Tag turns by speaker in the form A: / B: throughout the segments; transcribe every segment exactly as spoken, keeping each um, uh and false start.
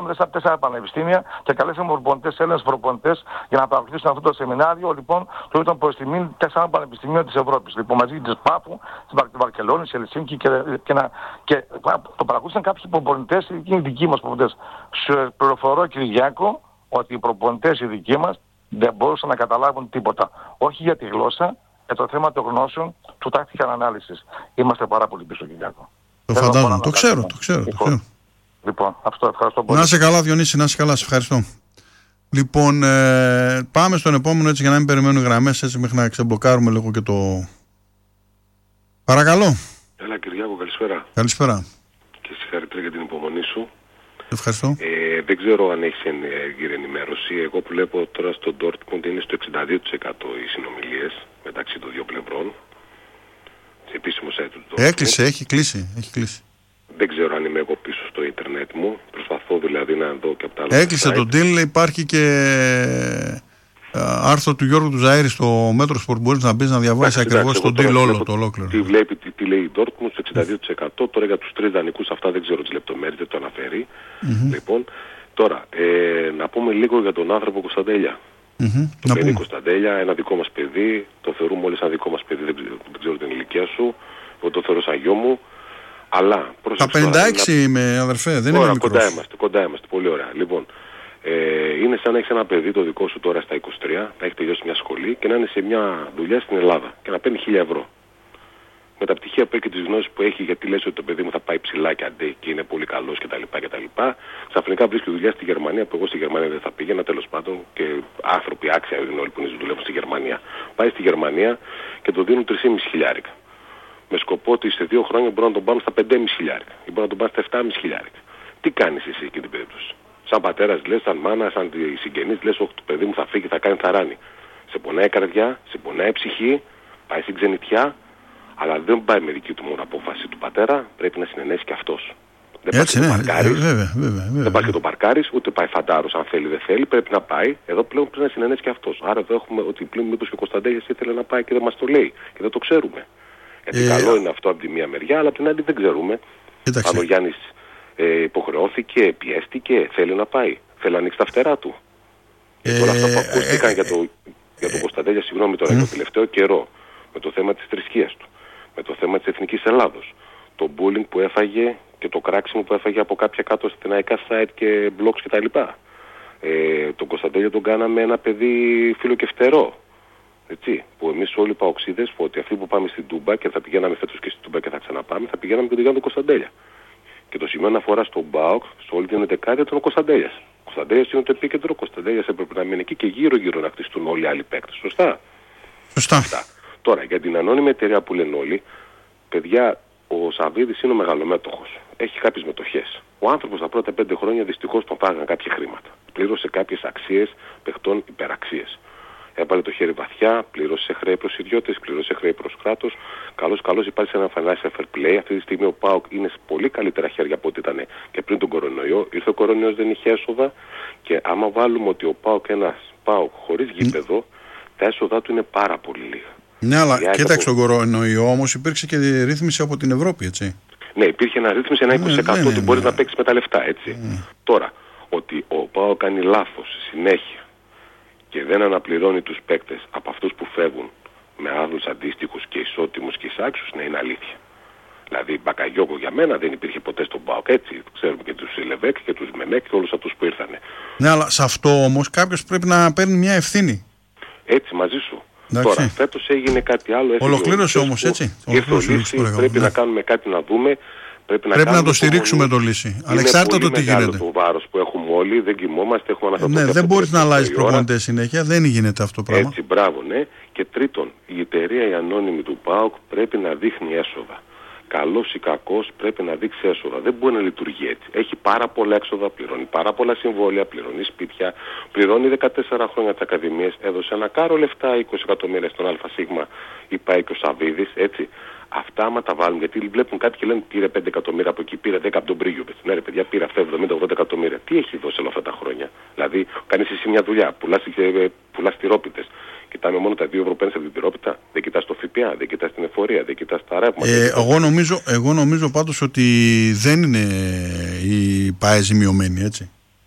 A: στα τέσσερα πανεπιστήμια και καλέσαμε προπονητές, Έλληνες προπονητές για να παρακολουθήσουν αυτό το σεμινάριο λοιπόν το ήταν προς τιμήν τεσσάρων πανεπιστημίων της Ευρώπης. Λοιπόν, μαζί της ΠΑΦΟΥ, της Βαρκελόνης, της Ελσίνκη και, και, να, και το παρακολούθησαν κάποιοι προπονητές, οι δικοί μας προπονητές. Σου πληροφορώ, Κυριάκο, ότι οι προπονητές οι δικοί μας δεν μπορούσαν να καταλάβουν τίποτα. Όχι για τη γλώσσα, για το θέμα των γνώσεων του tactical ανάλυσης. Είμαστε πάρα πολύ πίσω, Κυριάκο.
B: Το φαντάζομαι, το ξέρω, το ξέρω,
A: λοιπόν,
B: το ξέρω.
A: Λοιπόν, αυτό ευχαριστώ πολύ.
B: Να είσαι καλά, Διονύση, να είσαι καλά, σε ευχαριστώ. Λοιπόν, ε, πάμε στον επόμενο έτσι για να μην περιμένουν γραμμές έτσι μέχρι να ξεμπλοκάρουμε λίγο και το... Παρακαλώ.
C: Έλα Κυριάκο, καλησπέρα.
B: Καλησπέρα.
C: Και συγχαρητήρια για την υπομονή σου.
B: Ευχαριστώ.
C: Ε, δεν ξέρω αν έχεις γύρω ενημέρωση. Εγώ που βλέπω τώρα στο Dortmund είναι στο εξήντα δύο τοις εκατό οι συνομιλίες μεταξύ των δύο πλευρών. Σε επίσημο site του Dortmund.
B: Έκλεισε, έχει κλείσει, έχει κλείσει.
C: Δεν ξέρω αν είμαι εγώ πίσω στο ίντερνετ μου. Προσπαθώ δηλαδή να δω και από τα άλλα.
B: Έκλεισε site. Το deal, υπάρχει και άρθρο του Γιώργου του Ζαΐρη στο Μέτρο Sport. Μπορείς να μπεις να διαβάσεις ακριβώς το deal όλο το ολόκληρο.
C: Τι βλέπει, τι, τι λέει η Dortmund στο εξήντα δύο τοις εκατό. Τώρα για τους τρεις δανεικούς αυτά δεν ξέρω τις λεπτομέρειες, δεν το αναφέρει. Mm-hmm. Λοιπόν, τώρα ε, να πούμε λίγο για τον άνθρωπο Κωνσταντέλια.
B: Mm-hmm.
C: Το παιδί Κωνσταντέλια, ένα δικό μας παιδί. Το θεωρούμε όλοι σαν δικό μας παιδί, δεν, δεν ξέρω την ηλικία σου. Εγώ το θεωρώ σαν γιο μου. Αλλά
B: τα πενήντα έξι να... είμαι, αδερφέ, δεν
C: Ωρα,
B: είμαι μικρός.
C: Κοντά είμαστε, κοντά είμαστε, πολύ ωραία. Λοιπόν, ε, είναι σαν να έχεις ένα παιδί το δικό σου τώρα στα είκοσι τρία, να έχει τελειώσει μια σχολή και να είναι σε μια δουλειά στην Ελλάδα και να παίρνει χίλια ευρώ. Με τα πτυχία που έχει και τις γνώσεις που έχει, γιατί λες ότι το παιδί μου θα πάει ψηλά και αντέ και είναι πολύ καλός κτλ. κτλ. Ξαφνικά βρίσκει δουλειά στη Γερμανία που εγώ στη Γερμανία δεν θα πήγαινα, τέλος πάντων, και άνθρωποι άξια είναι όλοι που δουλεύουν στη Γερμανία. Πάει στη Γερμανία και το δίνουν τρεις και μισό χιλιάρικα. Με σκοπό ότι σε δύο χρόνια μπορούν να τον πάρουν στα πέντε και μισό χιλιάρικα ή μπορούν να τον πάρουν στα επτά και μισό χιλιάρικα. Τι κάνεις εσύ εκεί την περίπτωση? Σαν πατέρας λες, σαν μάνα, σαν συγγενής λες, όχι το παιδί μου θα φύγει, θα κάνει θαράνι. Σε πονάει η καρδιά, σε πονάει η ψυχή, πάει στην ξενιτιά, αλλά δεν πάει με δική του μόνο απόφαση του πατέρα, πρέπει να συνενέσει και αυτός. Δεν
B: Έτσι,
C: πάει
B: ναι,
C: και το παρκάρεις,
B: βέβαια, βέβαια, βέβαια.
C: δεν πάει και το παρκάρεις, ούτε πάει φαντάρος αν θέλει δεν θέλει, πρέπει να πάει. Εδώ πλέον πρέπει να συνενέσει και αυτός. Άρα εδώ έχουμε ότι πλέον μήπως και ο Κωνσταντέλιας ήθελε να πάει και δεν μας το λέει και δεν το ξέρουμε. Γιατί ε, καλό είναι αυτό από τη μία μεριά, αλλά από την άλλη δεν ξέρουμε.
B: Κοίταξε.
C: Αν ο Γιάννης ε, υποχρεώθηκε, πιέστηκε, θέλει να πάει, θέλει να ανοίξει τα φτερά του. Ε, και όλα αυτά που ακούστηκαν ε, για, το, ε, για τον Κωνσταντέλια, συγγνώμη τώρα, ε, για το τελευταίο καιρό, με το θέμα της θρησκείας του, με το θέμα της Εθνικής Ελλάδος, το bullying που έφαγε και το κράξιμο που έφαγε από κάποια κάτω αστυναϊκά site και blogs κτλ. Ε, τον Κωνσταντέλια τον κάναμε ένα παιδί φίλο και φτερό. Έτσι, που εμείς όλοι οι παοξίδες, που ότι αυτοί που πάμε στην Τούμπα και θα πηγαίναμε φέτος και στην Τούμπα και θα ξαναπάμε, θα πηγαίναμε και τον Γιάννη Κωνσταντέλια. Και το σημείο αναφορά στον ΠΑΟΚ, σε όλη την δεκαετία ήταν ο Κωνσταντέλιας. Ο Κωνσταντέλιας είναι το επίκεντρο, ο Κωνσταντέλιας έπρεπε να μείνει εκεί και γύρω-γύρω να χτιστούν όλοι οι άλλοι παίκτες. Σωστά.
B: Σωστά.
C: Αυτά. Τώρα, για την ανώνυμη εταιρεία που λένε όλοι, παιδιά, ο Σαββίδης είναι ο μεγαλομέτωχος. Έχει κάποιες μετοχές. Ο άνθρωπος τα πρώτα πέντε χρόνια δυστυχώς τον φάγανε κάποια χρήματα. Πλήρωσε κάποιες αξίες παιχτών υπεραξίες. Έβαλε το χέρι βαθιά, πλήρωσε χρέη προς ιδιώτες, πλήρωσε χρέη προς κράτος. Καλώς καλώς υπάρχει ένα financial fair play. Αυτή τη στιγμή ο ΠΑΟΚ είναι σε πολύ καλύτερα χέρια από ό,τι ήταν και πριν τον κορονοϊό. Ήρθε ο κορονοϊός, δεν είχε έσοδα και άμα βάλουμε ότι ο ΠΑΟΚ ένας ΠΑΟΚ χωρίς γήπεδο, τα έσοδα του είναι πάρα πολύ λίγα.
B: Ναι, αλλά κοίταξε τον κορονοϊό όμως υπήρξε και ρύθμιση από την Ευρώπη, έτσι.
C: Ναι, υπήρχε ένα ρύθμιση ένα είκοσι τοις εκατό ναι, ναι, ναι, ότι μπορείς ναι. να παίξεις με τα λεφτά, έτσι. Ναι. Τώρα, ότι ο ΠΑΟΚ κάνει λάθος συνέχεια και δεν αναπληρώνει τους παίκτες από αυτούς που φεύγουν με άλλους αντίστοιχους και ισότιμους και εισάξιους, ναι, είναι αλήθεια. Δηλαδή, Μπακαγιώκο για μένα δεν υπήρχε ποτέ στον ΠΑΟΚ, έτσι. Ξέρουμε και τους Λεβέκ και τους Μενέκ και όλους αυτούς που ήρθανε.
B: Ναι, αλλά σε αυτό όμως κάποιος πρέπει να παίρνει μια ευθύνη.
C: Έτσι, μαζί σου.
B: Εντάξει.
C: Τώρα, φέτος έγινε κάτι άλλο.
B: Ολοκλήρωσε όμως, έτσι.
C: Ήρθε ο Λύση, πρέπει ναι. να κάνουμε κάτι να δούμε. Πρέπει να,
B: πρέπει να το στηρίξουμε το Λύση. Ανεξάρτητα το τι γίνεται. Είναι
C: το βάρος που έχουμε όλοι, δεν κοιμόμαστε, έχουμε αναστατώσει.
B: Ναι, δεν μπορείς να αλλάζεις προπονητές συνέχεια, δεν γίνεται αυτό το πράγμα.
C: Έτσι, μπράβο, ναι. Και τρίτον, η εταιρεία η ανώνυμη του ΠΑΟΚ πρέπει να δείχνει έσοδα. Καλός ή κακός πρέπει να δείξει έσοδα. Δεν μπορεί να λειτουργεί έτσι. Έχει πάρα πολλά έξοδα, πληρώνει πάρα πολλά συμβόλαια, πληρώνει σπίτια, πληρώνει δεκατέσσερα χρόνια τις ακαδημίες, έδωσε ένα κάρο λεφτά είκοσι εκατομμύρια στον ΑΣ ή πάει και ο Σαββίδης, έτσι. Αυτά άμα τα βάλουν, γιατί βλέπουν κάτι και λένε πήρε πέντε εκατομμύρια από εκεί, πήρε δέκα από τον Πρίγιοβιτς. Ναι, ρε παιδιά, πήρε αυτά εβδομήντα ογδόντα εκατομμύρια. Τι έχει δώσει όλα αυτά τα χρόνια? Δηλαδή, κάνεις εσύ μια δουλειά, πουλάς, πουλάς τυρόπιτες. Κοιτάμε μόνο τα δύο ευρώ παίρνεις από την τυρόπιτα, δεν κοιτάς το ΦΠΑ, δεν κοιτάς την εφορία, δεν κοιτάς τα ρεύματα.
B: Ε, εγώ, νομίζω, εγώ νομίζω πάντως ότι δεν είναι η ΠΑΕ ζημιωμένη, έτσι.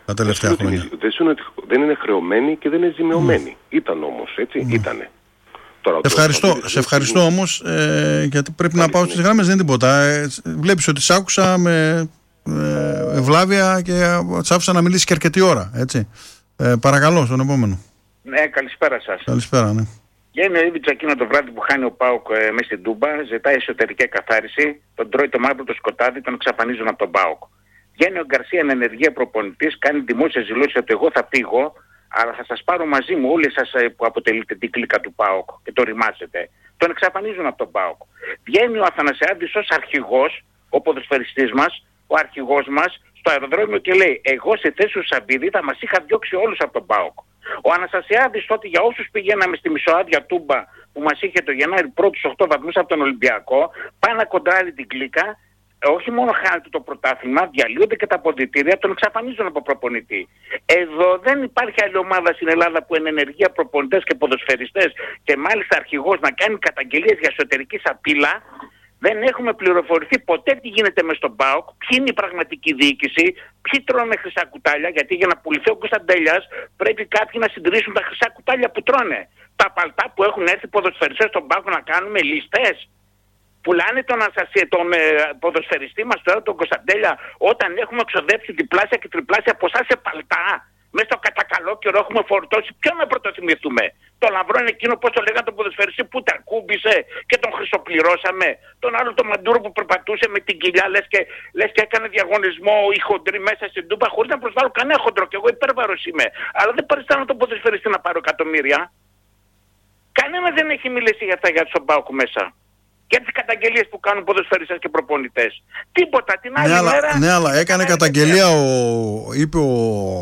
B: τα τελευταία
C: δεν
B: χρόνια.
C: Δεν, είναι, δεν είναι χρεωμένοι και δεν είναι ζημιωμένοι. Mm. Ήταν όμως, έτσι, mm. ήτανε. Τώρα,
B: σε ευχαριστώ, σε ευχαριστώ είναι... όμως, ε, γιατί πρέπει Καλή να πάω στις γραμμές, δεν είναι τίποτα. Ε, βλέπεις ότι σ' άκουσα με ε, ευλάβεια και σ' άφησα να μιλήσει και αρκετή ώρα, έτσι. Ε, παρακαλώ, στον επόμενο.
D: Ναι, καλησπέρα σας.
B: Καλησπέρα, ναι.
D: Βγαίνει ο Ήβιτς εκείνο το βράδυ που χάνει ο ΠΑΟΚ ε, μέσα στην Τούμπα, ζητάει εσωτερική καθάριση, τον τρώει το μαύρο το σκοτάδι, τον εξαφανίζουν από τον ΠΑΟΚ. Βγαίνει ο Γκαρσία εν ενεργεία προπονητής, κάνει δημόσια δηλώσεις ότι εγώ θα φύγω, αλλά θα σας πάρω μαζί μου όλοι σας ε, που αποτελείτε την κλίκα του ΠΑΟΚ και το ρημάζετε. Τον εξαφανίζουν από τον ΠΑΟΚ. Βγαίνει ο Αθανασιάδης ως αρχηγός, ο ποδοσφαιριστής μας, ο αρχηγός μας, στο αεροδρόμιο και λέει: εγώ σε θέση του Σαββίδη θα μας είχα διώξει όλους από τον ΠΑΟΚ. Ο Αναστασιάδης τότε, για όσους πηγαίναμε στη μισοάδια Τούμπα που μας είχε το Γενάρη πρώτους οκτώ βαθμούς από τον Ολυμπιακό, πάει να κοντράρει την κλίκα, όχι μόνο χάνεται το πρωτάθλημα, διαλύονται και τα αποδυτήρια, τον εξαφανίζουν από προπονητή. Εδώ δεν υπάρχει άλλη ομάδα στην Ελλάδα που εν ενεργεία προπονητές και ποδοσφαιριστές και μάλιστα αρχηγός να κάνει καταγγελίες για εσωτερική σαπίλα. Δεν έχουμε πληροφορηθεί ποτέ τι γίνεται μες στον ΠΑΟΚ, ποιοι είναι η πραγματική διοίκηση, ποιοι τρώνε χρυσά κουτάλια, γιατί για να πουληθεί ο Κωνσταντέλιας πρέπει κάποιοι να συντηρήσουν τα χρυσά κουτάλια που τρώνε. Τα παλτά που έχουν έρθει ποδοσφαιριστές στον ΠΑΟΚ να κάνουμε λίστες. Πουλάνε τον, ασασί, τον ε, ποδοσφαιριστή μας τώρα, τον Κωνσταντέλια, όταν έχουμε εξοδέψει διπλάσια και τριπλάσια ποσά σε παλτά. Μέσα στο κατακαλό καιρό έχουμε φορτώσει. Ποιον να πρωτοθυμηθούμε? Το Λαμπρόν εκείνο, πώς το λέγανε, τον ποδοσφαιριστή που τα κούμπησε και τον χρυσοπληρώσαμε. Τον άλλο τον Μαντούρο που περπατούσε με την κοιλιά, λες και, λες και έκανε διαγωνισμό η χοντρή μέσα στην Τούμπα, χωρίς να προσβάλλω κανένα χοντρό. Και εγώ υπέρβαρος είμαι. Αλλά δεν παριστάνω τον ποδοσφαιριστή να πάρω εκατομμύρια. Κανένα δεν έχει μιλήσει για αυτά για τον ΠΑΟΚ μέσα. Και τις καταγγελίες που κάνουν ποδοσφαιριστές και προπονητές. Τίποτα. Την άλλη
B: ναι,
D: μέρα.
B: Αλλά, ναι, αλλά έκανε καταγγελία ο. είπε ο.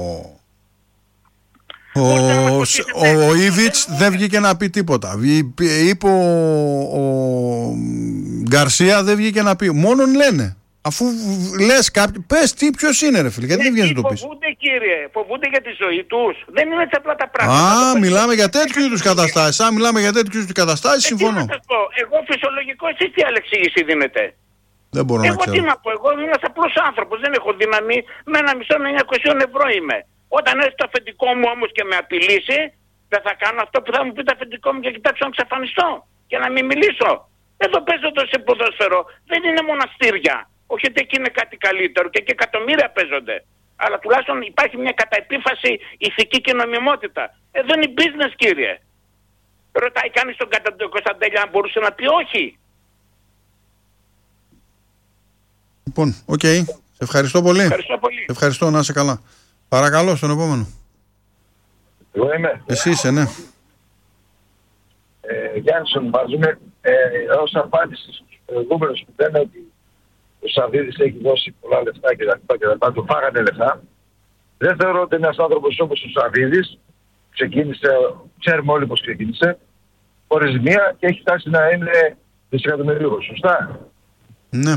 B: Ο, ο, ο Ήβιτς δεν βγήκε να πει τίποτα. Είπε ο, ο Γκαρσία δεν βγήκε να πει. Μόνον λένε. Αφού λες κάποιοι, πες τι, ποιος είναι ρε φίλε, γιατί δεν βγαίνεις να το πεις.
D: Φοβούνται κύριε, φοβούνται για τη ζωή τους. Δεν είναι έτσι απλά τα πράγματα.
B: Α, μιλάμε για τέτοιου είδους καταστάσεις. Α, μιλάμε για τέτοιου είδους καταστάσεις, συμφωνώ.
D: Ε, τι να σας πω, εγώ φυσιολογικό, εσείς τι αλεξήγηση δίνετε?
B: Δεν μπορώ
D: εγώ
B: να ξέρω.
D: Εγώ τι να πω, εγώ είμαι ένας απλός άνθρωπος, δεν έχω δύναμη, με ένα μισό με εννιακόσια ευρώ είμαι. Όταν έρθει το αφεντικό μου όμως και με απειλήσει, δεν θα κάνω αυτό που θα μου πει το αφεντικό μου και κοιτάξω να ξαφανιστώ και να μην μιλήσω. Εδώ παίζονται σε ποδόσφαιρο, δεν είναι μοναστήρια. Όχι ότι εκεί είναι κάτι καλύτερο και εκεί εκατομμύρια παίζονται. Αλλά τουλάχιστον υπάρχει μια καταεπίφαση ηθική και νομιμότητα. Εδώ είναι business κύριε. Ρωτάει κανείς τον Κωνσταντέλια αν μπορούσε να πει όχι.
B: Λοιπόν, οκ. Okay. Σε ευχαριστώ πολύ.
D: Ευχαριστώ πολύ.
B: Ευχαριστώ, να είσαι καλά. Παρακαλώ, στον επόμενο.
E: Εγώ είμαι.
B: Εσύ είσαι, ναι.
E: Ε, Γιάννης ονομάζομαι. Ε, ως απάντηση στους προηγούμενους που λένε ότι ο Σαββίδης έχει δώσει πολλά λεφτά και τα λοιπά και τα λοιπά, του φάγανε λεφτά. Δεν θεωρώ ότι ένας άνθρωπος όπως ο Σαββίδης ξεκίνησε, ξέρουμε όλοι πως ξεκίνησε, χωρίς ζημία και έχει φτάσει να είναι δισεκατομμυρίουχος. Σωστά.
B: Ναι.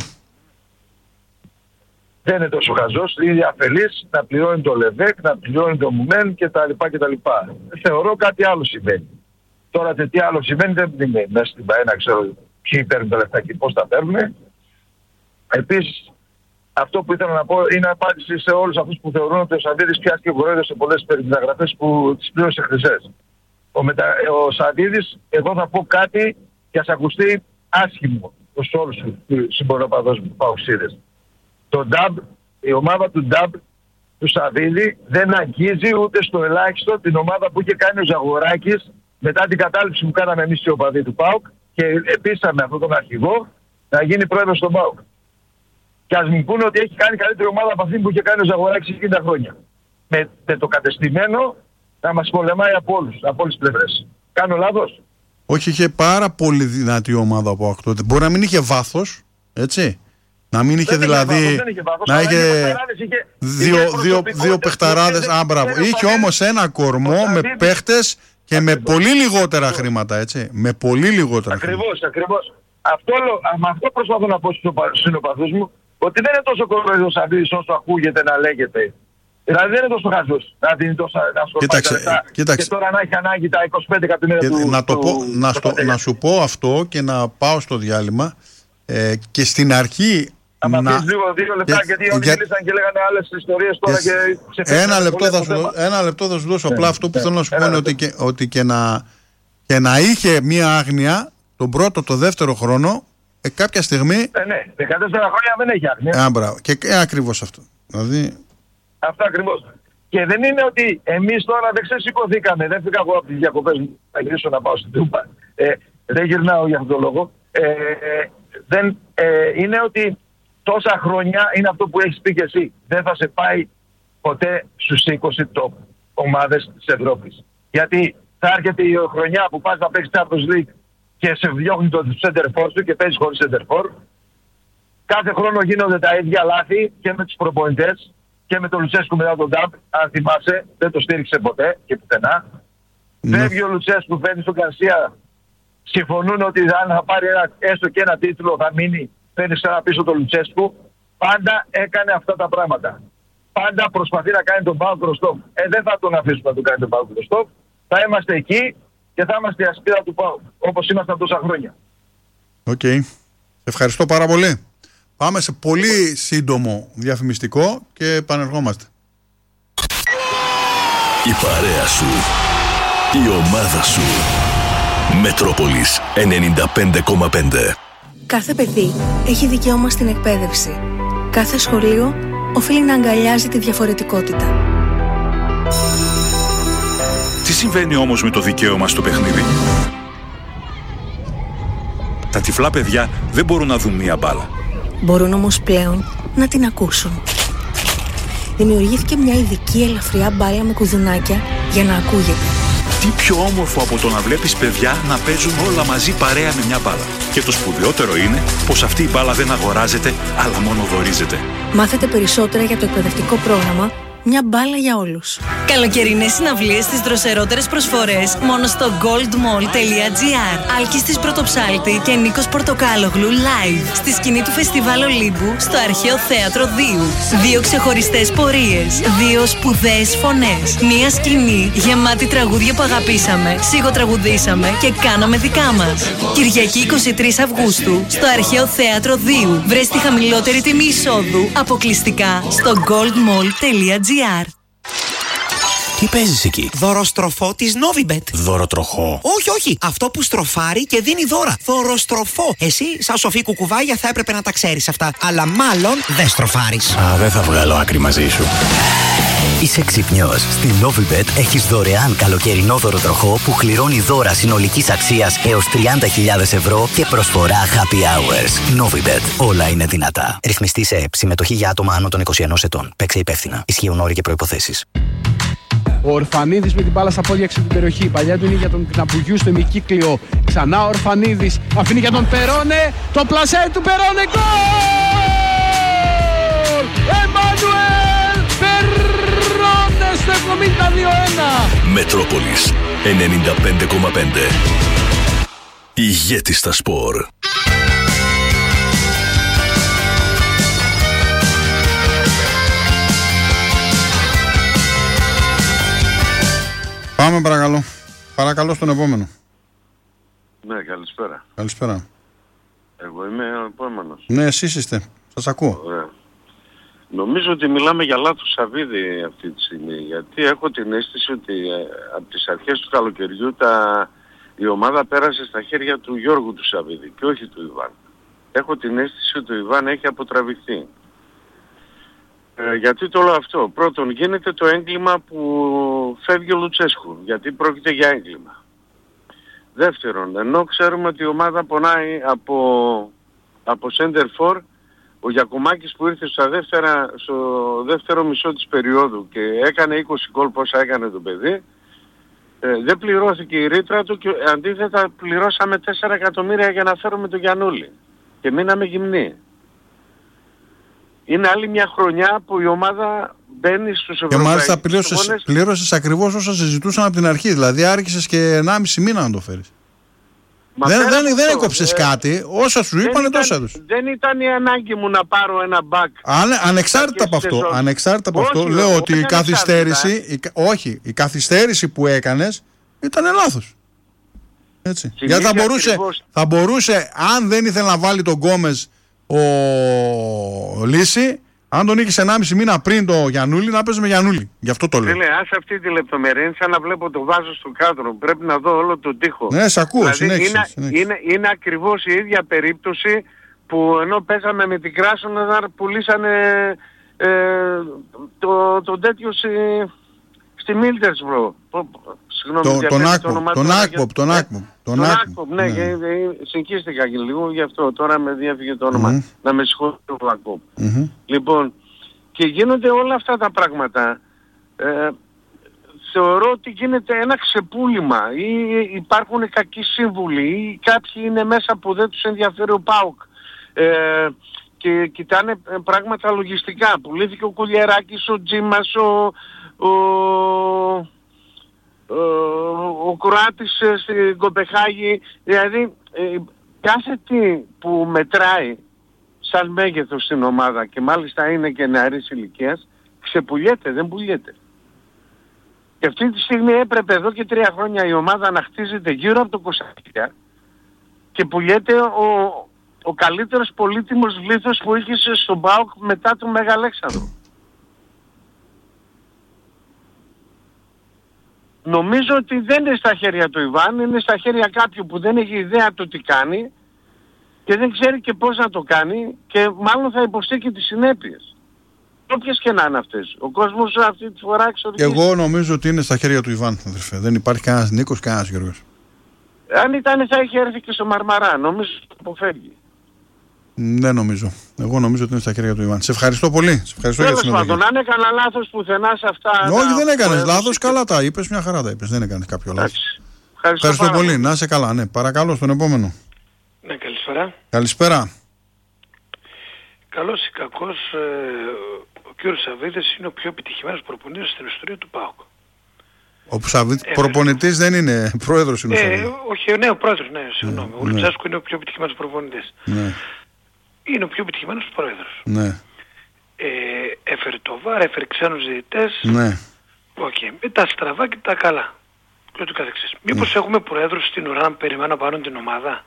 E: Δεν είναι τόσο χαζός, είναι αφελής να πληρώνει το Λεβέκ, να πληρώνει το Μουμέν και τα λοιπά και τα λοιπά. Θεωρώ κάτι άλλο συμβαίνει. Τώρα τι άλλο συμβαίνει δεν είναι μέσα στην ΠΑΕ, ξέρω ποιοι παίρνουν τα λεφτά και πώς τα παίρνουν. Επίσης, αυτό που ήθελα να πω είναι απάντηση σε όλους αυτούς που θεωρούν ότι ο Σαββίδης πιάστηκε βορέδες σε πολλές περιμεταγραφές που τις πλήρωσε χρυσές. Ο, μετα... ο Σαββίδης, εγώ θα πω κάτι και ας ακουστεί άσχημο προς όλους τους συμποροπαδούς που παοξίδες. Το νταμπ, η ομάδα του νταμπ του Σαββίδη δεν αγγίζει ούτε στο ελάχιστο την ομάδα που είχε κάνει ο Ζαγοράκης μετά την κατάληψη που κάναμε εμείς οι οπαδοί του ΠΑΟΚ και επίσαμε αυτόν τον αρχηγό να γίνει πρόεδρος στον ΠΑΟΚ. Και ας μου πούνε ότι έχει κάνει καλύτερη ομάδα από αυτή που είχε κάνει ο Ζαγοράκης εκατό χρόνια. Με, με το κατεστημένο να μας πολεμάει από όλους, από όλες τις πλευρές. Κάνω λάθος?
B: Όχι, είχε πάρα πολύ δυνατή ομάδα από αυτό. Μπορεί να μην είχε βάθος, έτσι. Να μην είχε
E: δεν
B: δηλαδή.
E: Είχε βάθος, δεν είχε βάθος,
B: να είχε,
E: είχε
B: δύο, είχε δύο, δύο παιχταράδες. Α, μπράβο. Είχε όμως ένα κορμό με παίχτες και με πολύ λιγότερα χρήματα, έτσι. Με πολύ λιγότερα
E: ακριβώς,
B: χρήματα.
E: Ακριβώς. Αυτό, με αυτό προσπαθώ να πω στους συνοπαθούς μου, ότι δεν είναι τόσο κοροϊδός ο Σαββίδης όσο ακούγεται να λέγεται. Δηλαδή δεν είναι τόσο χαζός να δίνει τόσα να σκορπάει τα λεφτά και τώρα να έχει ανάγκη τα είκοσι πέντε εκατομμύρια του,
B: να, το
E: του,
B: πω,
E: του,
B: να, στο, να σου πω αυτό και να πάω στο διάλειμμα. Ε, και στην αρχή
E: άμα
B: να...
E: πεις λίγο δύο λεπτά,
B: για...
E: γιατί όλοι
B: για...
E: μίλησαν και λέγανε άλλες ιστορίες τώρα
B: για...
E: και ξεφεύγουν.
B: Ένα λεπτό θα σου, ένα λεπτό θα σου δώσω. Απλά αυτό που θέλω να σου πω είναι ότι, και, ότι και, να, και να είχε μία άγνοια τον πρώτο, το δεύτερο χρόνο, ε, κάποια στιγμή...
E: Ε, ναι, δεκατέσσερα χρόνια δεν έχει άγνοια.
B: Α, μπράβο. Και ε, ακριβώς αυτό. Δηλαδή...
E: Αυτό ακριβώς. Και δεν είναι ότι εμείς τώρα δεν ξεσηκωθήκαμε, δεν φύγα εγώ από τις διακοπές μου, θα γυρίσω να πάω στην Τούμπα. Ε, δεν γυρνάω για αυτόν τον λόγο. Ε, δεν, ε, είναι ότι τόσα χρόνια είναι αυτό που έχεις πει και εσύ. Δεν θα σε πάει ποτέ στους είκοσι top ομάδες της Ευρώπης. Γιατί θα έρχεται η χρονιά που πας να παίξεις Champions League και σε διώχνει το center for σου και παίζεις χωρίς center for. Κάθε χρόνο γίνονται τα ίδια λάθη και με τους προπονητές και με τον Λουτσέσκου μετά τον Νταμπ. Αν θυμάσαι, δεν το στήριξε ποτέ και πουθενά.
B: Ναι.
E: Φεύγει ο Λουτσέσκου, φέρνει στον Γκαρσία. Συμφωνούν ότι αν θα πάρει ένα, έστω και ένα τίτλο θα μείνει, φέρνει ξανά πίσω τον Λουτσέσκου. Πάντα έκανε αυτά τα πράγματα. Πάντα προσπαθεί να κάνει τον Πάοκ Ροστόβ. Ε, δεν θα τον αφήσουμε να τον κάνει τον Πάοκ Ροστόβ. Θα είμαστε εκεί και θα είμαστε η ασπίδα του Πάοκ, όπως ήμασταν τόσα χρόνια.
B: Οκ. Okay. Ευχαριστώ πάρα πολύ. Πάμε σε πολύ σύντομο διαφημιστικό και επανερχόμαστε.
F: Η παρέα σου, η ομάδα σου. Μετρόπολης ενενήντα πέντε κόμμα πέντε.
G: Κάθε παιδί έχει δικαίωμα στην εκπαίδευση. Κάθε σχολείο οφείλει να αγκαλιάζει τη διαφορετικότητα.
H: Τι συμβαίνει όμως με το δικαίωμα στο παιχνίδι? Τα τυφλά παιδιά δεν μπορούν να δουν μία μπάλα.
G: Μπορούν όμως πλέον να την ακούσουν. Δημιουργήθηκε μια ειδική ελαφριά μπάλα με κουδουνάκια για να ακούγεται.
H: Τι πιο όμορφο από το να βλέπεις παιδιά να παίζουν όλα μαζί παρέα με μια μπάλα. Και το σπουδαιότερο είναι πως αυτή η μπάλα δεν αγοράζεται, αλλά μόνο δωρίζεται.
G: Μάθετε περισσότερα για το εκπαιδευτικό πρόγραμμα Μια μπάλα για όλους.
I: Καλοκαιρινές συναυλίες στις δροσερότερες προσφορές μόνο στο goldmall τελεία gr. Άλκης της Πρωτοψάλτη και Νίκος Πορτοκάλογλου live στη σκηνή του Φεστιβάλ Ολύμπου στο Αρχαίο Θέατρο Δίου. Δύο ξεχωριστές πορείες, δύο σπουδαίες φωνές, μία σκηνή γεμάτη τραγούδια που αγαπήσαμε, σιγοτραγουδήσαμε και κάναμε δικά μας. Κυριακή εικοστή τρίτη Αυγούστου στο Αρχαίο Θέατρο Δίου. Βρες τη χαμηλότερη τιμή εισόδου αποκλειστικά στο goldmall τελεία gr.
J: Τι παίζεις εκεί?
K: Δωροστροφό της Novibet.
J: Δωροτροχό?
K: Όχι, όχι. Αυτό που στροφάρει και δίνει δώρα. Δωροστροφό. Εσύ, σαν σοφή κουκουβάγια, θα έπρεπε να τα ξέρεις αυτά. Αλλά μάλλον δεν στροφάρεις.
J: Α, δεν θα βγάλω άκρη μαζί σου.
L: Είσαι ξυπνιός. Στη Novibet έχεις δωρεάν καλοκαιρινό δωροτροχό που κληρώνει δώρα συνολικής αξίας έως τριάντα χιλιάδες ευρώ και προσφορά happy hours. Novibet. Όλα είναι δυνατά. Ρυθμιστή σε ΕΠ. Συμμετοχή για άτομα άνω των είκοσι ενός ετών. Παίξε υπεύθυνα. Ισχύουν όροι και προϋποθέσεις.
M: Ο Ορφανίδης με την μπάλα στα πόδια έξω από την περιοχή. Παλιά του είναι για τον Κναπουγιού στο ημικύκλιο. Ξανά ο Ορφανίδης. Αφήνει για τον Περόνε. Το πλασέ του Περόνε. Γκολ! Εμμανουέλ Περόνε στο εβδομήντα δύο ένα.
F: Μετρόπολης ενενήντα πέντε κόμμα πέντε. Ηγέτη στα σπορ.
B: Πάμε παρακαλώ. Παρακαλώ στον επόμενο.
N: Ναι, καλησπέρα.
B: Καλησπέρα.
N: Εγώ είμαι ο επόμενος.
B: Ναι, εσείς είστε. Σας ακούω.
N: Ωραία. Νομίζω ότι μιλάμε για λάθος Σαββίδη αυτή τη στιγμή, γιατί έχω την αίσθηση ότι ε, από τις αρχές του καλοκαιριού τα, η ομάδα πέρασε στα χέρια του Γιώργου του Σαββίδη και όχι του Ιβάν. Έχω την αίσθηση ότι ο Ιβάν έχει αποτραβηχθεί. Ε, γιατί το λέω αυτό? Πρώτον, γίνεται το έγκλημα που φεύγει ο Λουτσέσκου, γιατί πρόκειται για έγκλημα. Δεύτερον, ενώ ξέρουμε ότι η ομάδα πονάει από, από center for, ο Γιακουμάκης που ήρθε στα δεύτερα, στο δεύτερο μισό της περίοδου και έκανε είκοσι γκολ πόσα έκανε το παιδί, ε, δεν πληρώθηκε η ρήτρα του και αντίθετα πληρώσαμε τέσσερα εκατομμύρια για να φέρουμε τον Γιαννούλη και μείναμε γυμνοί. Είναι άλλη μια χρονιά που η ομάδα μπαίνει στους ευρωπαϊκούς. Και μάλιστα
B: πλήρωσες, πλήρωσες ακριβώς όσα συζητούσαν από την αρχή. Δηλαδή άρχισες και ενάμιση μήνα να το φέρεις. Δεν, δεν, δεν έκοψες ε, κάτι. Όσα σου είπανε τόσα τους.
N: Δεν ήταν η ανάγκη μου να πάρω ένα back.
B: Αν, ανεξάρτητα από αυτό, ανεξάρτητα από αυτό λέω όχι, ότι η καθυστέρηση, η, όχι, η καθυστέρηση που έκανες ήταν λάθος. Έτσι. Γιατί θα μπορούσε, θα μπορούσε, αν δεν ήθελε να βάλει τον Γκόμες, ο Λύση, αν τον είχες ενάμιση μήνα πριν το Γιαννούλη, να παίζει με Γιαννούλη. Γι' αυτό το λέω.
N: Φίλε, άσε αυτή τη λεπτομερία. Είναι σαν να βλέπω το βάζο στο κάδρο. Πρέπει να δω όλο τον τοίχο.
B: Ναι, σ' ακούω.
N: Δηλαδή,
B: συνέχισε,
N: είναι,
B: συνέχισε.
N: είναι, είναι ακριβώς η ίδια περίπτωση που ενώ παίζαμε με την Κράσονα πουλήσανε ε, το, το τέτοιο στη, στη Μίλτερσμπρο. Συγγνώμη,
B: Το, τον Άκποπ, τον Άκποπ, τον Άκποπ.
N: Τον Άκποπ, ναι, ναι. Ε, συγχύστηκα και λίγο γι' αυτό. Τώρα με διέφυγε το όνομα. Mm-hmm. Να με συγχωρεί ο Άκποπ. Mm-hmm. Λοιπόν, και γίνονται όλα αυτά τα πράγματα. Ε, θεωρώ ότι γίνεται ένα ξεπούλημα ή υπάρχουν κακοί σύμβουλοι ή κάποιοι είναι μέσα που δεν τους ενδιαφέρει ο ΠΑΟΚ ε, και κοιτάνε πράγματα λογιστικά. Πουλήθηκε ο Κουλιεράκης, ο Τζίμας, ο, ο, ο, ο Κροάτης στην Κοπεχάγη. Δηλαδή ε, κάθε τι που μετράει σαν μέγεθος στην ομάδα και μάλιστα είναι και νεαρής ηλικίας ξεπουλιέται, δεν πουλιέται. Και αυτή τη στιγμή έπρεπε εδώ και τρία χρόνια η ομάδα να χτίζεται γύρω από το Κωνσταντιά και πουλιέται ο, ο καλύτερος πολύτιμος λίθος που είχε στον ΠΑΟΚ μετά τον Μεγαλέξανδρο. Νομίζω ότι δεν είναι στα χέρια του Ιβάν, είναι στα χέρια κάποιου που δεν έχει ιδέα το τι κάνει και δεν ξέρει και πώς να το κάνει και μάλλον θα υποστεί και τις συνέπειες. Όποιες και να είναι αυτές. Ο κόσμος αυτή τη φορά εξοδικήσει.
B: Εγώ νομίζω ότι είναι στα χέρια του Ιβάν, αδερφέ. Δεν υπάρχει κανένας Νίκος, κανένας Γιώργος.
N: Αν ήταν θα είχε έρθει και στο Μαρμαρά. Νομίζω ότι αποφεύγει.
B: Δεν νομίζω. Εγώ νομίζω ότι είναι στα χέρια του Ιβάν. Σε ευχαριστώ πολύ. Σε ευχαριστώ
N: Τέλος
B: για τη
N: πάντων, αν έκανα λάθος πουθενά σε αυτά...
B: Όχι, δεν έκανες λάθος. Καλά τα είπες. Μια χαρά τα είπες. Δεν έκανες κάποιο λάθος.
N: Ευχαριστώ,
B: ευχαριστώ πολύ. πολύ. Να είσαι καλά. Ναι. Παρακαλώ στον επόμενο.
O: Ναι, καλησπέρα.
B: Καλησπέρα.
O: Καλός ή κακός, ε, ο κύριος Σαββίδης είναι ο πιο επιτυχημένος προπονητής στην ιστορία του ΠΑΟΚ.
B: Ο Σαββίδης προπονητής δεν είναι, πρόεδρος είναι ο Σαββίδης.
O: Ε, όχι, ναι, ο πρόεδρος, ναι, συγγνώμη. Ναι, ο Λουτσέσκου ναι. είναι ο πιο επιτυχημένος προπονητής.
B: Ναι.
O: Είναι ο πιο επιτυχημένος πρόεδρος.
B: Ναι.
O: Ε, έφερε το βάρ, έφερε ξένους διαιτητές.
B: Ναι.
O: Okay. Με τα στραβά και τα καλά. Και ούτω καθεξής. Μήπως ναι. έχουμε πρόεδρους στην ουρά να περιμένουν να πάρουν την ομάδα.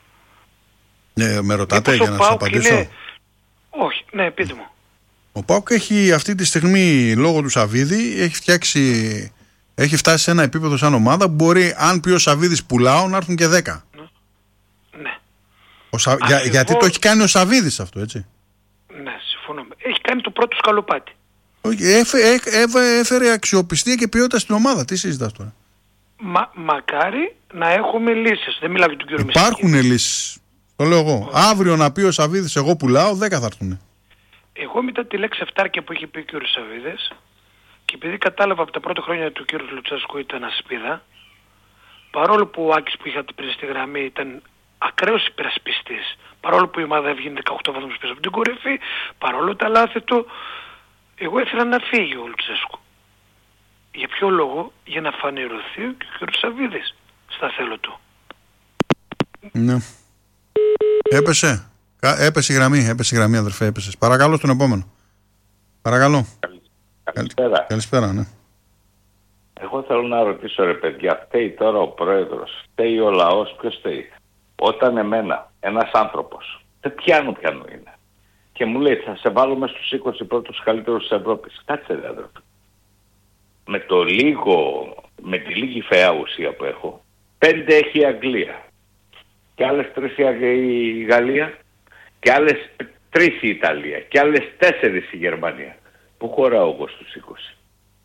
B: Ναι, με ρωτάτε για να σας απαντήσω.
O: Είναι... Όχι, ναι, πείτε μου.
B: Ο ΠΑΟΚ έχει αυτή τη στιγμή λόγω του Σαββίδη έχει φτιάξει, έχει φτάσει σε ένα επίπεδο σαν ομάδα που μπορεί, αν πει ο Σαββίδης πουλάω, να έρθουν και δέκα.
O: Ναι.
B: Ο Σα... για, γιατί το έχει κάνει ο Σαββίδης αυτό, έτσι.
O: Ναι, συμφωνώ. Έχει κάνει το πρώτο σκαλοπάτι.
B: Έφε, ε, ε, έφερε αξιοπιστία και ποιότητα στην ομάδα. Τι συζητάς τώρα.
O: Μα, μακάρι να έχουμε λύσεις. Δεν μιλάω για τον κύριο Μισθή.
B: Υπάρχουν λύσεις. Το λέω εγώ. Oh. Αύριο να πει ο Σαββίδης εγώ πουλάω, δέκα θα έρθουν.
O: Εγώ μετά τη λέξη αυτάρκεια που είχε πει ο κύριος Σαββίδης και επειδή κατάλαβα από τα πρώτα χρόνια του κύριου Λουτσέσκου ήταν ασπίδα, παρόλο που ο Άκης που είχα πριν στη γραμμή ήταν ακραίος υπερασπιστής, παρόλο που η ομάδα έβγαινε δεκαοκτώ βαθμούς πίσω από την κορυφή, παρόλο τα λάθη του, εγώ ήθελα να φύγει ο Λουτσέσκου. Για ποιο λόγο? Για να φανερωθεί ο κύριος Σαββίδης στα θέλω του.
B: Ναι. Έπεσε. Έπεσε η γραμμή, έπεσε η γραμμή, αδερφέ, έπεσε. Παρακαλώ στον επόμενο. Παρακαλώ.
P: Καλησπέρα.
B: Καλησπέρα, ναι.
P: Εγώ θέλω να ρωτήσω, ρε παιδιά, φταίει τώρα ο πρόεδρος, φταίει ο λαός, ποιος φταίει? Όταν εμένα, ένας άνθρωπος, δεν πιάνω ποιανού είναι, και μου λέει θα σε βάλουμε στους είκοσι πρώτους καλύτερους της Ευρώπης. Κάτσε ρε αδερφέ. Με το λίγο, με τη λίγη φαιά ουσία που έχω, πέντε έχει η Αγγλία. Και άλλες τρεις η Γαλλία και άλλες τρεις η Ιταλία και άλλες τέσσερις η Γερμανία. Πού χωράω εγώ στους είκοσι?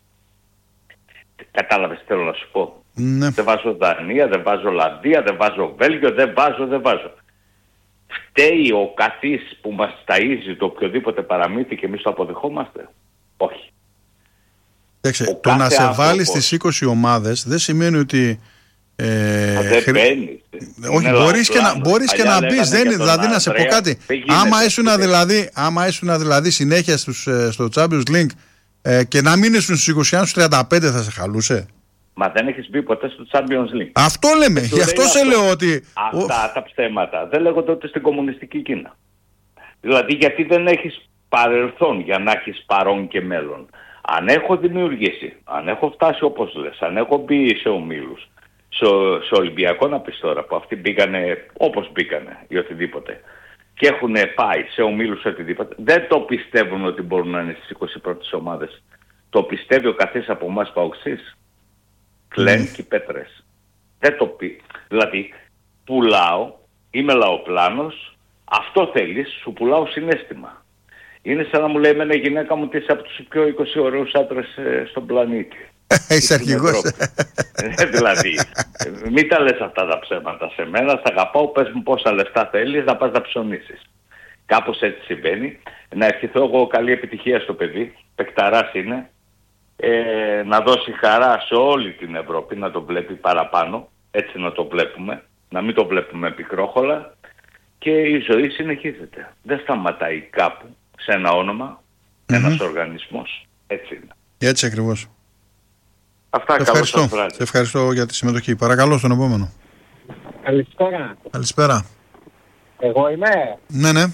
P: Κατάλαβες θέλω να σου πω?
B: Ναι.
P: Δεν βάζω Δανία, δεν βάζω Ολλανδία, δεν βάζω Βέλγιο, δεν βάζω, δεν βάζω. Φταίει ο καθής που μας ταΐζει το οποιοδήποτε παραμύθι και εμείς το αποδεχόμαστε? Όχι.
B: Κοιτάξτε, το να σε άνθρωπος... βάλει στις είκοσι ομάδες δεν σημαίνει ότι Ε,
P: δεν χρ... μπαίνεις.
B: Όχι, μπορείς και να, μπορείς και να μπεις. Δηλαδή να σε πω κάτι. Άμα ήσουν δηλαδή, άμα ήσουν δηλαδή συνέχεια στους, στο Champions League ε, και να μην ήσουν στους είκοσι, στους τριάντα πέντε θα σε χαλούσε?
P: Μα δεν έχεις μπει ποτέ στο Champions League.
B: Αυτό λέμε. Γι' αυτό σε λέω ότι...
P: Αυτά τα ψέματα δεν λέγονται ούτε στην κομμουνιστική Κίνα. Δηλαδή γιατί δεν έχεις παρελθόν για να έχεις παρόν και μέλλον. Αν έχω δημιουργήσει, αν έχω φτάσει όπως λες, αν έχω μπει σε ομίλους, στο, στο Ολυμπιακό να πεις τώρα που αυτοί μπήκανε όπως μπήκανε ή οτιδήποτε και έχουν πάει σε ομίλους οτιδήποτε, δεν το πιστεύουν ότι μπορούν να είναι στις είκοσι πρώτες ομάδες. Το πιστεύει ο καθής από εμάς παοξής. Κλέν mm. και πέτρες. Δεν το πει. Δηλαδή, πουλάω, είμαι λαοπλάνος, αυτό θέλεις, σου πουλάω συναίσθημα. Είναι σαν να μου λέει εμένα η γυναίκα μου ότι είσαι από τους πιο είκοσι ωραίους άντρες ε, στον πλανήτη.
B: Είσαι αρχηγός.
P: ε, δηλαδή, μην τα λες αυτά τα ψέματα σε μένα, σ' αγαπάω, πες μου πόσα λεφτά θέλεις να πας να ψωνίσεις. Κάπως έτσι συμβαίνει. Να ευχηθώ εγώ καλή επιτυχία στο παιδί, παικταράς είναι, ε, να δώσει χαρά σε όλη την Ευρώπη, να το βλέπει παραπάνω, έτσι να το βλέπουμε, να μην το βλέπουμε πικρόχολα, και η ζωή συνεχίζεται. Δεν σταματάει κάπου σε ένα όνομα, mm-hmm. ένας οργανισμός. Έτσι είναι.
B: Έτσι ακριβώς.
P: Αυτά,
B: σε ευχαριστώ. Σε ευχαριστώ για τη συμμετοχή. Παρακαλώ στον επόμενο.
Q: Καλησπέρα.
B: Καλησπέρα.
Q: Εγώ είμαι.
B: Ναι, ναι.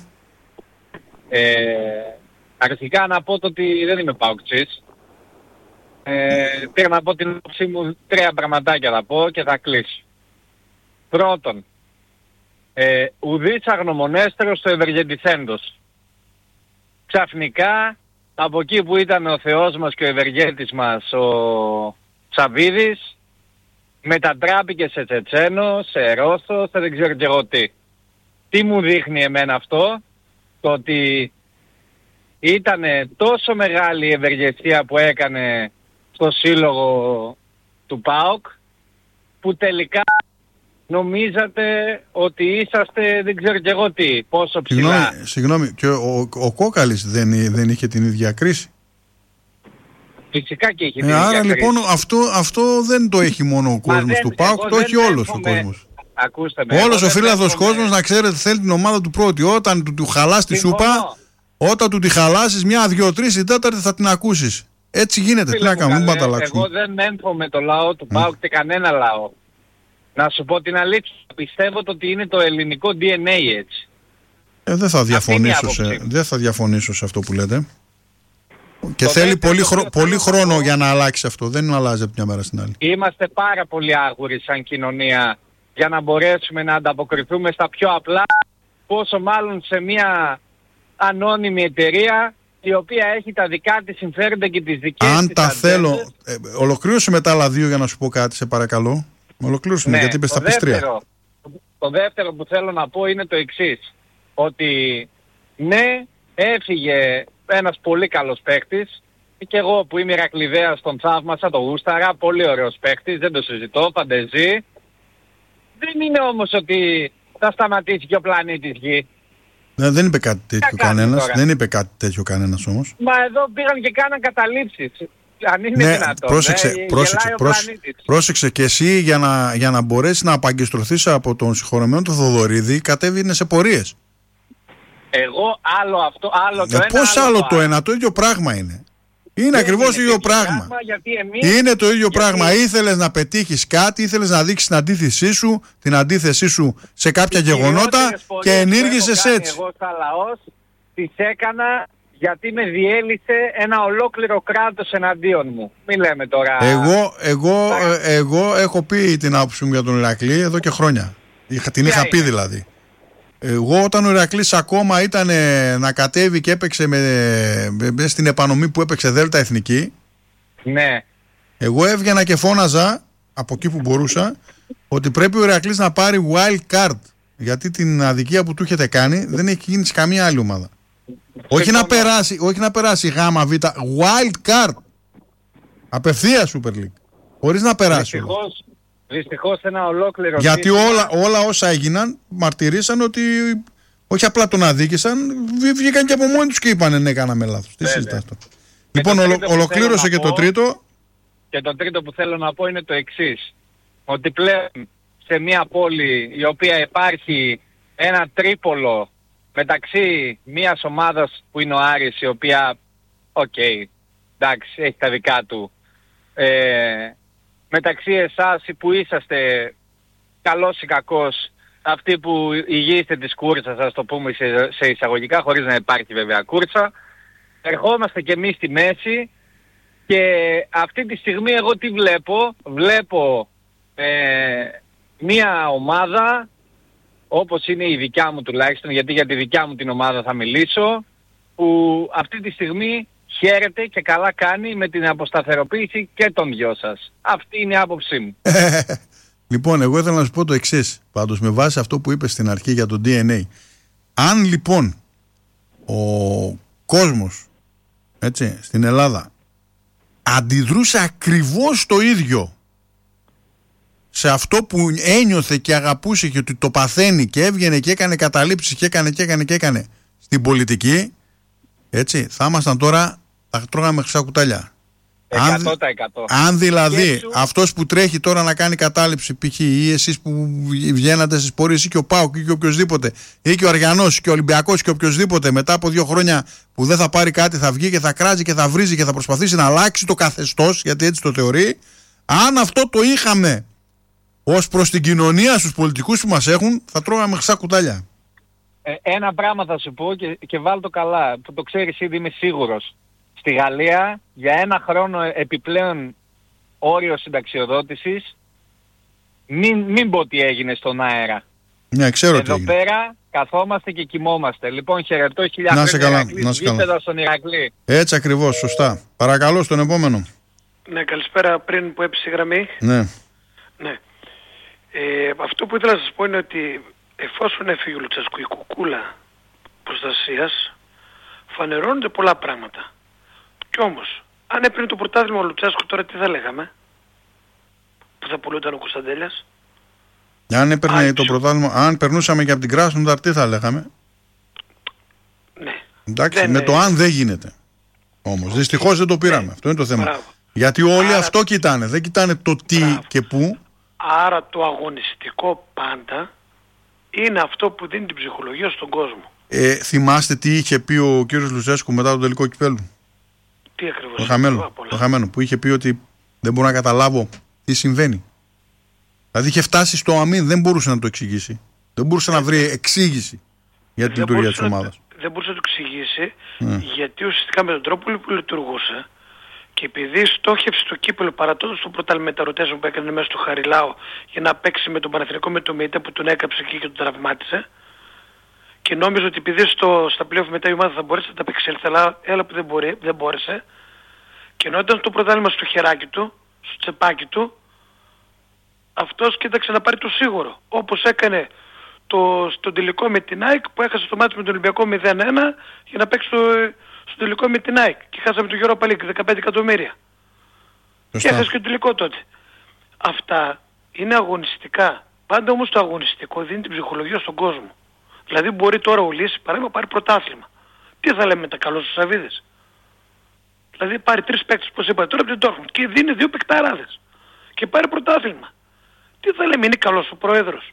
Q: Ε, αρχικά να πω το ότι δεν είμαι παοκτζής. Ε, πήγα να πω την άποψή μου, τρία πραγματάκια θα πω και θα κλείσω. Πρώτον, ε, ουδής αγνομονέστερος στο ευεργετηθέντος. Ξαφνικά, από εκεί που ήταν ο Θεός μας και ο ευεργέτης μας ο Σαββίδης, μετατράπηκε σε Τσετσένο, σε Ρώσο, σε δεν ξέρω και εγώ τι. Τι μου δείχνει εμένα αυτό? Το ότι ήταν τόσο μεγάλη η ευεργεσία που έκανε στο σύλλογο του ΠΑΟΚ, που τελικά νομίζατε ότι είσαστε δεν ξέρω και εγώ τι, πόσο ψηλά.
B: Συγγνώμη, συγγνώμη. Και ο, ο Κόκαλης δεν, δεν είχε την ίδια κρίση?
Q: Φυσικά και είχε την
B: ε,
Q: ίδια
B: άρα
Q: κρίση.
B: Λοιπόν αυτό, αυτό δεν το έχει μόνο ο κόσμος του ΠΑΟΚ, το έχει όλος ο κόσμος.
Q: Ακούστε με,
B: όλος ο φύλαδος κόσμος, να ξέρετε, θέλει την ομάδα του πρώτη. Όταν του, του χαλάς τη σούπα, όταν του τη χαλάσεις μια, δύο, τρεις, η τέταρτη θα την ακούσεις. Έτσι γίνεται. Τι να κάνουμε, μην παταλάξουμε.
Q: Εγώ δεν μένθω με το λαό του ΠΑΟΚ και κανένα λαό. Να σου πω την αλήθεια, πιστεύω ότι είναι το ελληνικό ντι εν έι έτσι.
B: Ε, δεν θα διαφωνήσω σε, δεν θα διαφωνήσω σε αυτό που λέτε. Και
Q: το
B: θέλει πολύ, χρο, πολύ χρόνο για να αλλάξει αυτό. Δεν αλλάζει από μια μέρα στην άλλη.
Q: Είμαστε πάρα πολύ άγουροι σαν κοινωνία για να μπορέσουμε να ανταποκριθούμε στα πιο απλά, πόσο μάλλον σε μια ανώνυμη εταιρεία η οποία έχει τα δικά της συμφέροντα και τις δικές
B: Αν
Q: της
B: τα
Q: αντέντες.
B: θέλω, ε, ολοκλήρωσε με τα άλλα δύο για να σου πω κάτι, σε παρακαλώ. Ολοκλήρωσε
Q: Ναι,
B: γιατί είπες
Q: το
B: τα πιστρία.
Q: δεύτερο, το δεύτερο που θέλω να πω είναι το εξής. Ότι ναι, έφυγε ένας πολύ καλός παίκτης και εγώ που είμαι Ηρακλειδέας τον θαύμασα, το γούσταρα, πολύ ωραίος παίκτης, δεν το συζητώ, φαντεζή. Δεν είναι όμως ότι θα σταματήσει και ο πλανήτης Γη.
B: Ναι, δεν είπε κάτι τέτοιο κανένας. Δεν είπε κάτι τέτοιο κανένας όμως.
Q: Μα εδώ πήγαν και κάναν καταλήψεις. Αν είναι
B: Ναι,
Q: δυνατόν.
B: πρόσεξε,
Q: ε,
B: πρόσεξε, πρόσεξε, πρόσεξε και εσύ για να, για να μπορέσεις να απαγκιστρωθείς από τον συγχωρεμένο του Θοδωρίδη, κατέβαινε σε πορείες.
Q: Εγώ άλλο αυτό, άλλο το
B: ε,
Q: ένα.
B: Πώς άλλο, άλλο το ένα, το ίδιο πράγμα είναι. Είναι ακριβώς το ίδιο πράγμα.
Q: πράγμα γιατί εμείς,
B: είναι το ίδιο
Q: γιατί...
B: πράγμα. Ήθελες να πετύχεις κάτι, ήθελες να δείξεις την αντίθεσή σου, την αντίθεσή σου σε κάποια
Q: τις
B: γεγονότα και ενήργησες έτσι.
Q: Εγώ σαν λαός τις έκανα γιατί με διέλυσε ένα ολόκληρο κράτος εναντίον μου. Μην λέμε τώρα...
B: Εγώ, εγώ, ε, εγώ έχω πει την άποψη μου για τον Ηρακλή εδώ και χρόνια. Είχα, την είχα πει δηλαδή. Εγώ όταν ο Ηρακλής ακόμα ήταν ε, να κατέβει και έπαιξε με, με, στην επανομή που έπαιξε Δέλτα Εθνική,
Q: ναι.
B: Εγώ έβγαινα και φώναζα από εκεί που μπορούσα ότι πρέπει ο Ηρακλής να πάρει wild card, γιατί την αδικία που του έχετε κάνει δεν έχει γίνει σε καμία άλλη ομάδα. Όχι να, περάσει, όχι να περάσει γάμα β, wild card. Απευθεία Super League. Χωρίς να περάσει.
Q: Δυστυχώς, δυστυχώς ένα ολόκληρο...
B: Γιατί όλα, όλα όσα έγιναν μαρτυρήσαν ότι όχι απλά τον αδίκησαν, βγήκαν και από μόνοι τους και είπαν ναι, κάναμε λάθος. Τι συζητάς αυτό. Λοιπόν, ολο, ολοκλήρωσε και
Q: πω,
B: το τρίτο.
Q: Και το τρίτο που θέλω να πω είναι το εξής. Ότι πλέον σε μια πόλη η οποία υπάρχει ένα τρίπολο μεταξύ μιας ομάδας που είναι ο Άρης, η οποία, οκ, okay, εντάξει, έχει τα δικά του, ε, μεταξύ εσάς που είσαστε καλός ή κακός, αυτοί που ηγείστε της κούρσας, ας το πούμε σε, σε εισαγωγικά, χωρίς να υπάρχει βέβαια κούρσα, ερχόμαστε κι εμείς στη μέση και αυτή τη στιγμή εγώ τι βλέπω, βλέπω ε, μια ομάδα όπως είναι η δικιά μου τουλάχιστον, γιατί για τη δικιά μου την ομάδα θα μιλήσω, που αυτή τη στιγμή χαίρεται και καλά κάνει με την αποσταθεροποίηση και των δυο σας. Αυτή είναι η άποψή μου.
B: Λοιπόν, εγώ ήθελα να σου πω το εξής, πάντως με βάση αυτό που είπες στην αρχή για το ντι εν έι. Αν λοιπόν ο κόσμος, έτσι, στην Ελλάδα αντιδρούσε ακριβώς το ίδιο σε αυτό που ένιωθε και αγαπούσε και ότι το παθαίνει και έβγαινε και έκανε καταλήψεις και έκανε και έκανε και έκανε στην πολιτική, έτσι, θα ήμασταν τώρα, θα τρώγαμε χρυσά κουτάλια.
Q: εκατό τοις εκατό.
B: Αν, αν δηλαδή
Q: σου...
B: αυτός που τρέχει τώρα να κάνει κατάληψη, π.χ. ή εσείς που βγαίνατε στις πορείες ή και ο ΠΑΟΚ ή και οποιοσδήποτε, ή και ο Αριανός και ο Ολυμπιακός και οποιοσδήποτε, μετά από δύο χρόνια που δεν θα πάρει κάτι, θα βγει και θα κράζει και θα βρίζει και θα προσπαθήσει να αλλάξει το καθεστώς, γιατί έτσι το θεωρεί, αν αυτό το είχαμε ως προς την κοινωνία στους πολιτικούς που μας έχουν, θα τρώγαμε χρυσά κουτάλια.
Q: Ε, ένα πράγμα θα σου πω και, και βάλ το καλά, που το ξέρεις ήδη, είμαι σίγουρος. Στη Γαλλία για ένα χρόνο επιπλέον όριο συνταξιοδότησης, μην, μην πω τι έγινε στον αέρα.
B: Ναι, ξέρω
Q: Εδώ
B: τι έγινε.
Q: πέρα καθόμαστε και κοιμόμαστε. Λοιπόν, χαιρετώ, χιλιά
B: να σε
Q: χρόνια
B: καλά,
Q: Ηρακλής,
B: να σε καλά.
Q: γήπεδα στον Ηρακλή.
B: Έτσι ακριβώς, σωστά. Παρακαλώ στον επόμενο.
O: Ναι, καλησπέρα, πριν που έπεσε η γραμμή.
B: Ναι.
O: Ναι. Ε, αυτό που ήθελα να σας πω είναι ότι εφόσον έφυγε ο Λουτσέσκου, η κουκούλα προστασίας, φανερώνονται πολλά πράγματα. Κι όμως, αν έπαιρνε το πρωτάθλημα ο Λουτσέσκου, τώρα τι θα λέγαμε? Που θα πουλούνταν ο Κωνσταντέλιας.
B: Αν έπαιρνε το πρωτάθλημα, αν περνούσαμε και από την Κράσνοδαρ, τι θα λέγαμε?
O: Ναι.
B: Εντάξει,
O: δεν
B: με
O: είναι...
B: το αν δεν γίνεται. Όμως, δυστυχώς δεν το πήραμε. Ναι. Αυτό είναι το θέμα.
O: Μπράβο.
B: Γιατί όλοι
O: Άρα...
B: αυτό κοιτάνε. Δεν κοιτάνε το τι Μπράβο. Και πού.
O: Άρα το αγωνιστικό πάντα είναι αυτό που δίνει την ψυχολογία στον κόσμο.
B: Ε, θυμάστε τι είχε πει ο κύριος Λουτσέσκου μετά τον τελικό κυπέλλου?
O: Τι ακριβώς?
B: Το χαμένο, το χαμένο, που είχε πει ότι δεν μπορώ να καταλάβω τι συμβαίνει. Δηλαδή είχε φτάσει στο αμήν, δεν μπορούσε να το εξηγήσει. Δεν μπορούσε να βρει εξήγηση για την λειτουργία της ομάδας.
O: Δεν μπορούσε να το εξηγήσει,
B: ναι.
O: Γιατί ουσιαστικά με τον τρόπο που λειτουργούσε και επειδή στόχευσε το κύπελλο παρατώντας τον πρωταλμεταρωτές που έκανε μέσα στο Χαριλάου για να παίξει με τον Παναθηναϊκό με το Μίτα που τον έκαψε εκεί και τον τραυμάτισε, και νόμιζε ότι επειδή στο, στα πλέον μετά η ομάδα θα μπορέσει να τα απεξέλθει, αλλά έλα που δεν, μπορεί, δεν μπόρεσε, και ενώ ήταν το πρωτάθλημα στο χεράκι του, στο τσεπάκι του, αυτός κοίταξε να πάρει το σίγουρο. Όπως έκανε το, στον τελικό με την ΑΕΚ που έχασε το μάτι με τον Ολυμπιακό μηδέν ένα για να παίξει στο, στο τελικό με την ΑΕΚ. Και χάσαμε τον Europa League δεκαπέντε εκατομμύρια. Και έχασε και το τελικό τότε. Αυτά είναι αγωνιστικά. Πάντα όμως το αγωνιστικό δίνει την ψυχολογία στον κόσμο. Δηλαδή μπορεί τώρα ο Λύση παράδειγμα πάρει πρωτάθλημα. Τι θα λέμε με τα καλό στους Σαββίδες? Δηλαδή πάρει τρεις παίκτες όπως είπα τώρα από την Dortmund και δίνει δύο παικταράδες και πάρει πρωτάθλημα. Τι θα λέμε, είναι καλός ο πρόεδρος?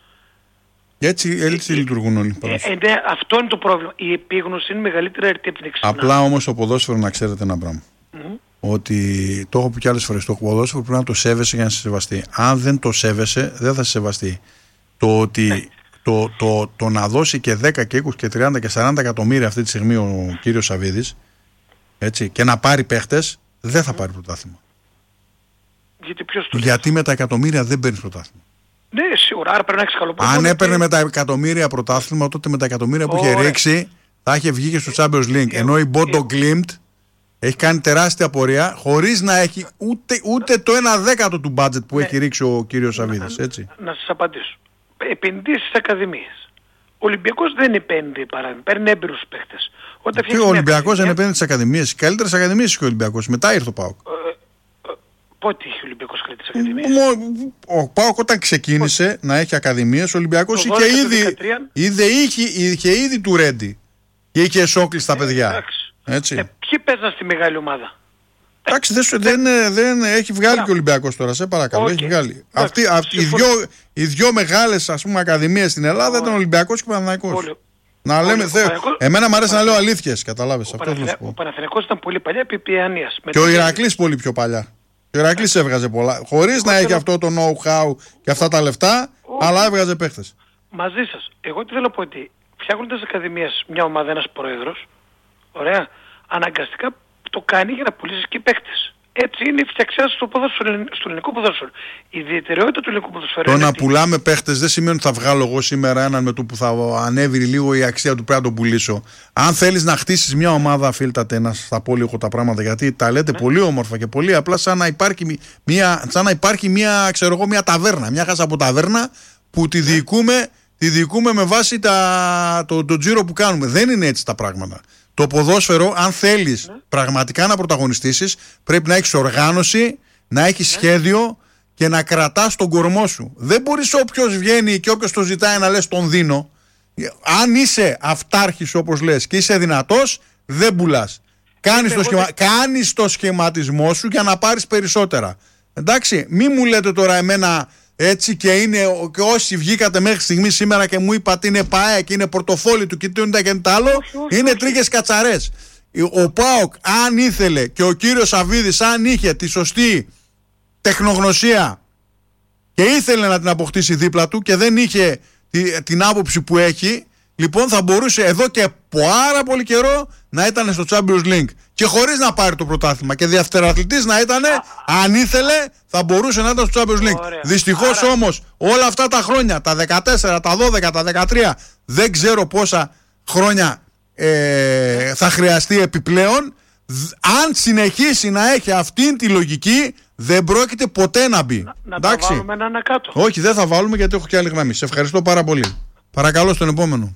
B: Έτσι, έτσι ε, λειτουργούν όλοι.
O: Ε, ε, ναι, αυτό είναι το πρόβλημα. Η επίγνωση είναι μεγαλύτερη αρκετή από την εξυπνά.
B: Απλά όμως το ποδόσφαιρο να ξέρετε ένα πράγμα. Mm-hmm. Ότι το έχω πει και άλλες φορές, το ποδόσφαιρο πρέπει να το σέβεσαι για να σε σεβαστεί. Αν δεν το σέβεσαι, δεν θα σε σεβαστεί. Το ότι ναι. το, το, το, το να δώσει και δέκα και είκοσι και τριάντα και σαράντα εκατομμύρια αυτή τη στιγμή ο κύριος Σαββίδης, έτσι, και να πάρει παίχτες, δεν θα πάρει πρωτάθλημα.
O: Γιατί, ποιος το
B: Γιατί με τα εκατομμύρια δεν παίρνεις πρωτάθλημα.
O: Ναι, σίγουρα, άρα πρέπει να έχεις καλό πρωτάθλημα.
B: Αν έπαιρνε με τα εκατομμύρια πρωτάθλημα, τότε με τα εκατομμύρια που είχε ρίξει θα είχε βγει και στο Champions League. Ενώ η Bodo Glimt έχει κάνει τεράστια πορεία χωρίς να έχει ούτε, ούτε το ένα δέκατο του budget που ναι. έχει ρίξει ο κύριος Σαββίδης. Έτσι.
O: Να, να σας απαντήσω. Επενδύσεις στις ακαδημίες. Ο Ολυμπιακός δεν επένδυε παράδειγμα. Παίρνει έμπειρους παίχτες.
B: Και ο Ολυμπιακός δεν επένδυε στις ακαδημίες. Οι καλύτερες ακαδημίες είχε ο Ολυμπιακός. Μετά ήρθε ο ΠΑΟΚ.
O: Πότε είχε ο Ολυμπιακός καλύτερες ακαδημίες?
B: Ο ΠΑΟΚ όταν ξεκίνησε ναι. να έχει ακαδημίες, ο Ολυμπιακός είχε ήδη, ήδη, είχε, είχε ήδη του Ρέντι και είχε εσόκλει στα παιδιά.
O: Ε, Έτσι. Ε, ποιοι παίζαν στη μεγάλη ομάδα?
B: Εντάξει, δεν, δεν, δεν έχει βγάλει yeah. και ο Ολυμπιακός τώρα, σε παρακαλώ. Okay. Έχει βγάλει. Αυτή, αυτή, οι, δυο, οι δυο μεγάλες ας πούμε ακαδημίες στην Ελλάδα oh. ήταν ο Ολυμπιακός και ο Παναθηναϊκός. Oh. Να oh. λέμε, oh. Θε... oh. Εμένα μου αρέσει oh. να λέω αλήθειες, καταλάβες.
O: Ο, Παναθηνα... ο Παναθηναϊκός ήταν πολύ παλιά επί Πιανίας.
B: Και ο Ηρακλής πολύ πιο παλιά. Ο Ηρακλής έβγαζε πολλά. Χωρίς να έχει αυτό το know-how και αυτά τα λεφτά, αλλά έβγαζε παίχτες.
O: Μαζί σας. Εγώ τι θέλω να πω ότι φτιάχνοντας ακαδημίες μια ομάδα ένας πρόεδρος, ωραία, αναγκαστικά το κάνει για να πουλήσεις και παίχτες. Έτσι είναι η φτιαξιά στο, ποδόσφαιρο, στο ελληνικό ποδόσφαιρο. Η ιδιαιτερότητα του ελληνικού ποδοσφαίρου.
B: Το να πουλάμε παίχτες δεν σημαίνει ότι θα βγάλω εγώ σήμερα έναν με το που θα ανέβει λίγο η αξία του, πρέπει να τον πουλήσω. Αν θέλεις να χτίσεις μια ομάδα, φίλτατε, να στα πω λίγο τα πράγματα, γιατί τα λέτε ναι. πολύ όμορφα και πολύ απλά, σαν να υπάρχει μια, σαν να υπάρχει μια, ξέρω εγώ, μια ταβέρνα, μια χάσα από ταβέρνα που τη διοικούμε, τη διοικούμε με βάση τα, το, το τζίρο που κάνουμε. Δεν είναι έτσι τα πράγματα. Το ποδόσφαιρο, αν θέλεις ναι. πραγματικά να πρωταγωνιστήσεις, πρέπει να έχεις οργάνωση, να έχεις ναι. σχέδιο και να κρατάς τον κορμό σου. Δεν μπορείς όποιος βγαίνει και όποιος το ζητάει να λες τον δίνω. Αν είσαι αυτάρχης όπως λες και είσαι δυνατός, δεν πουλάς. Κάνεις, το σχημα... Κάνεις το σχηματισμό σου για να πάρεις περισσότερα. Εντάξει, μη μου λέτε τώρα εμένα... Έτσι και είναι και όσοι βγήκατε μέχρι στιγμή σήμερα και μου είπατε είναι ΠΑΕ και είναι πορτοφόλι του και τι είναι και τα άλλο, όχι, όχι, είναι τρίγες κατσαρές. Ο ΠΑΟΚ αν ήθελε και ο κύριος Σαββίδης αν είχε τη σωστή τεχνογνωσία και ήθελε να την αποκτήσει δίπλα του και δεν είχε την άποψη που έχει, λοιπόν θα μπορούσε εδώ και πάρα πολύ καιρό να ήταν στο Champions League και χωρίς να πάρει το πρωτάθλημα και διαφτεραθλητής να ήταν, αν ήθελε θα μπορούσε να ήταν στο Champions League. Ωραία. Δυστυχώς άρα... όμως όλα αυτά τα χρόνια, τα δεκατέσσερα, τα δώδεκα, τα δεκατρία, δεν ξέρω πόσα χρόνια ε, θα χρειαστεί επιπλέον, αν συνεχίσει να έχει αυτήν τη λογική δεν πρόκειται ποτέ να μπει.
O: Να, να τα βάλουμε ένα ανακάτω.
B: Όχι, δεν θα βάλουμε γιατί έχω και άλλη γραμμή. Σε ευχαριστώ πάρα πολύ. Παρακαλώ στον επόμενο.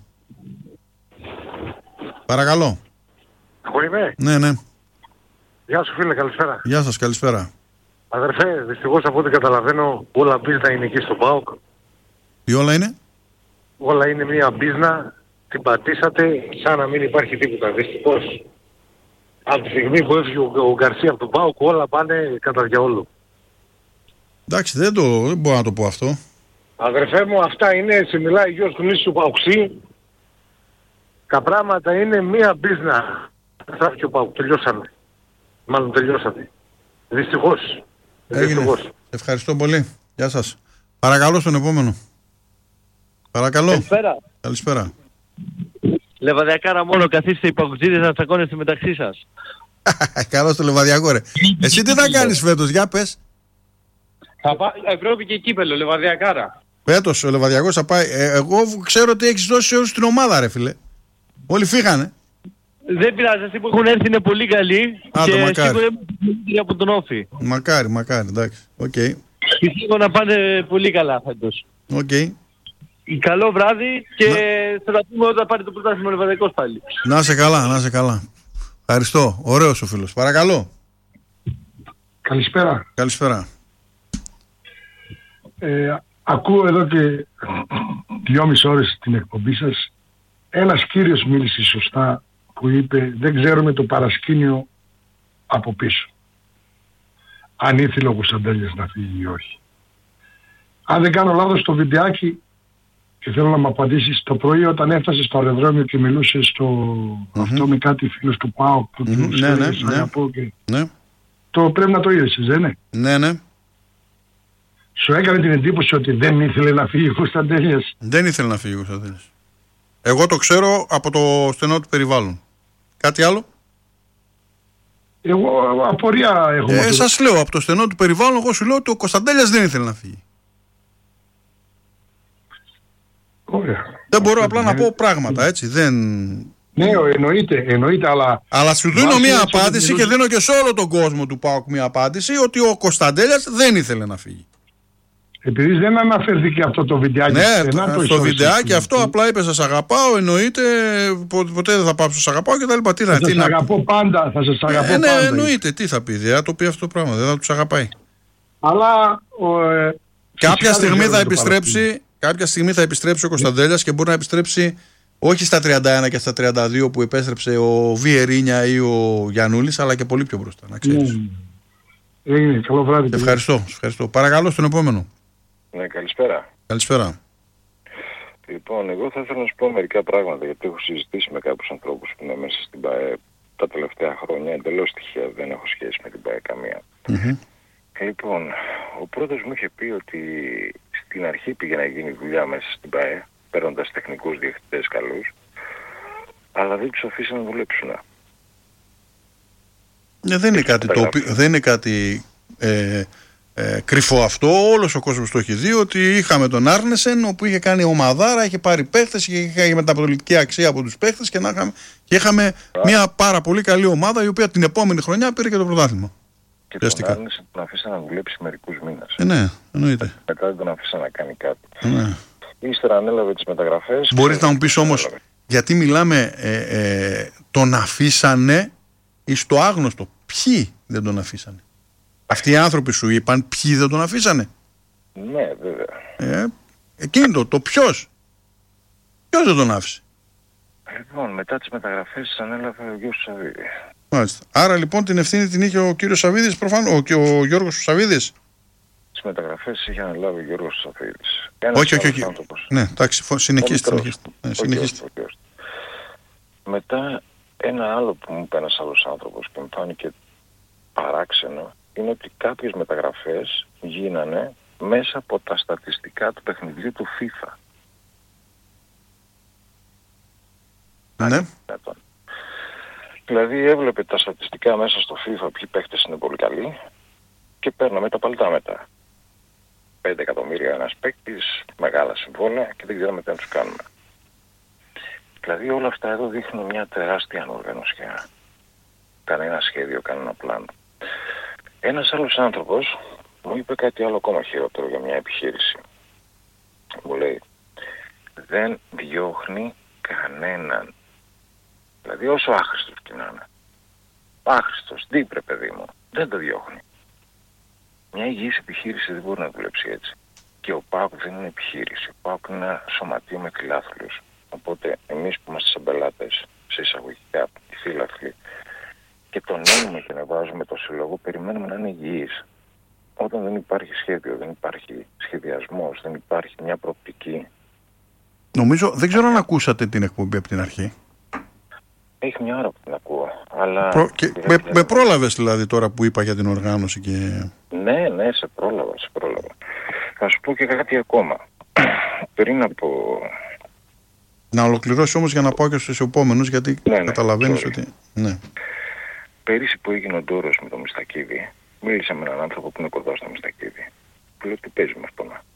B: Παρακαλώ.
R: Εγώ είμαι.
B: Ναι, ναι.
R: Γεια σου φίλε, καλησπέρα.
B: Γεια σας, καλησπέρα.
R: Αδερφέ, δυστυχώς από ό,τι καταλαβαίνω όλα μπίζνα είναι εκεί στο ΠΑΟΚ.
B: Τι όλα είναι?
R: Όλα είναι μια μπίζνα, την πατήσατε σαν να μην υπάρχει τίποτα. Δυστυχώς. Από τη στιγμή που έφυγε ο, ο Γκαρσία από τον ΠΑΟΚ όλα πάνε κατά διαόλου.
B: Εντάξει, δεν, το, δεν μπορώ να το πω αυτό.
R: Αδερφέ μου, αυτά είναι, σε μιλάει γιος του νήσου Παουξή. Τα πράγματα είναι μία μπίζνα. Θα και ο Παουκ, τελειώσαμε. Μάλλον τελειώσατε. Δυστυχώς. Δυστυχώς.
B: Ευχαριστώ πολύ. Γεια σας. Παρακαλώ στον επόμενο. Παρακαλώ.
S: Καλησπέρα.
B: Καλησπέρα.
S: Λεβαδιακάρα μόνο καθίστε οι παουκτζίδες να τσακώνεστε μεταξύ σας.
B: Καλό στο Λεβαδιακό ρε. Εσύ τι θα κάνεις φέτος, για πες.
S: Θα πάει Ευρώπη και κύπελλο, Λεβαδιακάρα.
B: Φέτος ο Λεβαδιακός θα πάει. Ε, εγώ ξέρω ότι έχεις δώσει όλους την ομάδα ρε φίλε. Όλοι φύγανε.
S: Δεν πειράζει, αυτοί που έχουν έρθει είναι πολύ καλοί.
B: Άντε,
S: και
B: μακάρι.
S: σίγουρα είναι από τον Όφη.
B: Μακάρι, μακάρι, εντάξει. Okay.
S: Πιστεύω να πάνε πολύ καλά φέτος.
B: Okay.
S: Καλό βράδυ και να... θα τα πούμε όταν πάρει το πρωτάθλημα ο Λεβαδιακός πάλι.
B: Να σε καλά, να σε καλά. Ευχαριστώ. Ωραίος ο φίλος. Παρακαλώ.
R: Καλησπέρα.
B: Καλησπέρα.
R: Ε, ακούω εδώ και δυόμιση ώρες την εκπομπή σας. Ένας κύριος μίλησε σωστά που είπε δεν ξέρουμε το παρασκήνιο από πίσω. Αν ήθελε ο Κωνσταντέλιας να φύγει ή όχι. Αν δεν κάνω λάθος το βιντεάκι και θέλω να μου απαντήσεις το πρωί όταν έφτασε στο αεροδρόμιο και μιλούσε στο mm-hmm. αυτό με κάτι φίλος του ΠΑΟΚ που mm-hmm. του ναι, ναι, ναι. Και...
B: ναι.
R: Το πρέπει να το είδες, δεν είναι?
B: Ναι, ναι.
R: Σου έκανε την εντύπωση ότι δεν ήθελε να φύγει ο Κωνσταντέλιας?
B: Δεν ήθελε να φύγει ο Κωνσταντέλιας. Εγώ το ξέρω από το στενό του περιβάλλον. Κάτι άλλο?
R: Εγώ απορία έχω.
B: Ε, σας λέω από το στενό του περιβάλλον, εγώ σου λέω ότι ο Κωνσταντέλιας δεν ήθελε να φύγει.
R: Ωραία.
B: Δεν μπορώ απλά να πω πράγματα, έτσι. Δεν...
R: Ναι, εννοείται, εννοείται, αλλά...
B: Αλλά σου δίνω μία απάντηση και δίνω και σε όλο τον κόσμο του ΠΑΟΚ μία απάντηση ότι ο Κωνσταντέλιας δεν ήθελε να φύγει.
R: Επειδή δεν αναφέρθηκε αυτό το βιντεάκι.
B: Ναι, στενά, το στο βιντεάκι αυτό απλά είπε σας αγαπάω, εννοείται, ποτέ δεν θα πάψω σας αγαπάω και τα λοιπά. Τι
R: θα, θα
B: τι
R: σας αγαπώ πάντα, θα σας αγαπώ
B: ε, ναι,
R: πάντα.
B: εννοείται, τι θα πει, δεν θα το πει αυτό το πράγμα, δεν θα τους αγαπάει.
R: Αλλά... Ο, ε,
B: κάποια στιγμή θα επιστρέψει, κάποια στιγμή θα επιστρέψει ο Κωνσταντέλιας και μπορεί να επιστρέψει όχι στα τριάντα ένα και στα τριάντα δύο που επέστρεψε ο Βιερίνια ή ο Γιαννούλης, αλλά και πολύ πιο μπροστά, να ξέρεις.
R: Ναι. Έγινε, καλό βράδυ.
B: Ευχαριστώ, ευχαριστώ. Παρακαλώ στον επόμενο.
T: Ναι, καλησπέρα.
B: Καλησπέρα.
T: Λοιπόν, εγώ θα ήθελα να σου πω μερικά πράγματα, γιατί έχω συζητήσει με κάποιους ανθρώπους που είναι μέσα στην ΠΑΕ τα τελευταία χρόνια, εντελώς τυχαία, δεν έχω σχέση με την ΠΑΕ καμία.
B: Mm-hmm.
T: Λοιπόν, ο πρώτος μου είχε πει ότι στην αρχή πήγε να γίνει δουλειά μέσα στην ΠΑΕ, παίρνοντας τεχνικούς διευθυντές καλούς, αλλά δεν τους αφήσαν να δουλέψουν.
B: Ναι, δεν, είναι κάτι το, δεν είναι κάτι ε, ε, κρυφό αυτό. Όλος ο κόσμος το έχει δει ότι είχαμε τον Άρνεσεν, όπου είχε κάνει ομαδάρα, είχε πάρει παίχτες, είχε μεταπολιτική αξία από τους παίχτες και, είχαμε, και είχαμε μια πάρα πολύ καλή ομάδα η οποία την επόμενη χρονιά πήρε και το πρωτάθλημα.
T: Και τον Άρνεσεν τον αφήσα να δουλέψει μερικούς μήνες.
B: Ε, ναι, εννοείται.
T: Μετά δεν τον αφήσα να κάνει κάτι.
B: Ναι.
T: Ύστερα ανέλαβε τις μεταγραφές.
B: Μπορείς να μου πεις όμως, γιατί μιλάμε ε, ε, τον αφήσανε εις το άγνωστο. Ποιοι δεν τον αφήσανε? Αυτοί οι άνθρωποι σου είπαν ποιοι δεν τον αφήσανε?
T: Ναι, βέβαια.
B: Ε, εκείνο το, το ποιος. Ποιος δεν τον άφησε?
T: Λοιπόν, μετά τις μεταγραφές ανέλαβε ο Γιώργος Σαββίδη.
B: Μάλιστα. Άρα λοιπόν την ευθύνη την είχε ο κύριος Σαββίδης προφανώς, ο, και ο Γιώργος Σαββίδης.
T: Τις μεταγραφές είχε αναλάβει ο Γιώργος Σαββίδης.
B: Όχι, όχι, όχι. Ναι, εντάξει, συνεχίστε. Ναι, συνεχίστε.
T: Μετά ένα άλλο που μου είπε ένας άλλος άνθρωπος και μου φάνηκε παράξενο είναι ότι κάποιες μεταγραφές γίνανε μέσα από τα στατιστικά του παιχνιδιού του FIFA.
B: Ναι.
T: Δηλαδή έβλεπε τα στατιστικά μέσα στο FIFA ποιοι παίχτες είναι πολύ καλοί και παίρναμε τα παλτά μετά. πέντε εκατομμύρια ένας παίκτης, μεγάλα συμβόλαια και δεν ξέραμε τι να τους κάνουμε. Δηλαδή όλα αυτά εδώ δείχνουν μια τεράστια ανοργανωσιά. Κανένα σχέδιο, κανένα πλάνο. Ένας άλλος άνθρωπος μου είπε κάτι άλλο ακόμα χειρότερο για μια επιχείρηση. Μου λέει, δεν διώχνει κανέναν. Δηλαδή όσο άχρηστος κι να είναι. Άχρηστος, δίπρε παιδί μου, δεν το διώχνει. Μια υγιής επιχείρηση δεν μπορεί να δουλέψει έτσι. Και ο ΠΑΟΚ δεν είναι επιχείρηση. Ο ΠΑΟΚ είναι ένα σωματείο με φιλάθλους. Οπότε εμείς που είμαστε σαν πελάτες, σε εισαγωγικά, οι φίλαθλοι, και τονώνουμε και να βάζουμε το σύλλογο, περιμένουμε να είναι υγιής. Όταν δεν υπάρχει σχέδιο, δεν υπάρχει σχεδιασμός, δεν υπάρχει μια προοπτική.
B: Νομίζω, δεν ξέρω αν ακούσατε την εκπομπή από την αρχή.
T: Έχει μια ώρα που την ακούω, αλλά...
B: Προ... Και με, με πρόλαβες δηλαδή τώρα που είπα για την οργάνωση και...
T: Ναι, ναι, σε πρόλαβα, σε πρόλαβα. Θα σου πω και κάτι ακόμα. Πριν από...
B: Να ολοκληρώσει όμως για να πάω και στους επόμενους, γιατί
T: ναι, ναι,
B: καταλαβαίνεις
T: sorry.
B: ότι... Ναι.
T: Πέρυσι που έγινε ο Ντόρος με το Μιστακίδη, μίλησα με έναν άνθρωπο που είναι κοντά στο Μιστακίδη. Του λέω τι παίζει με αυτό να.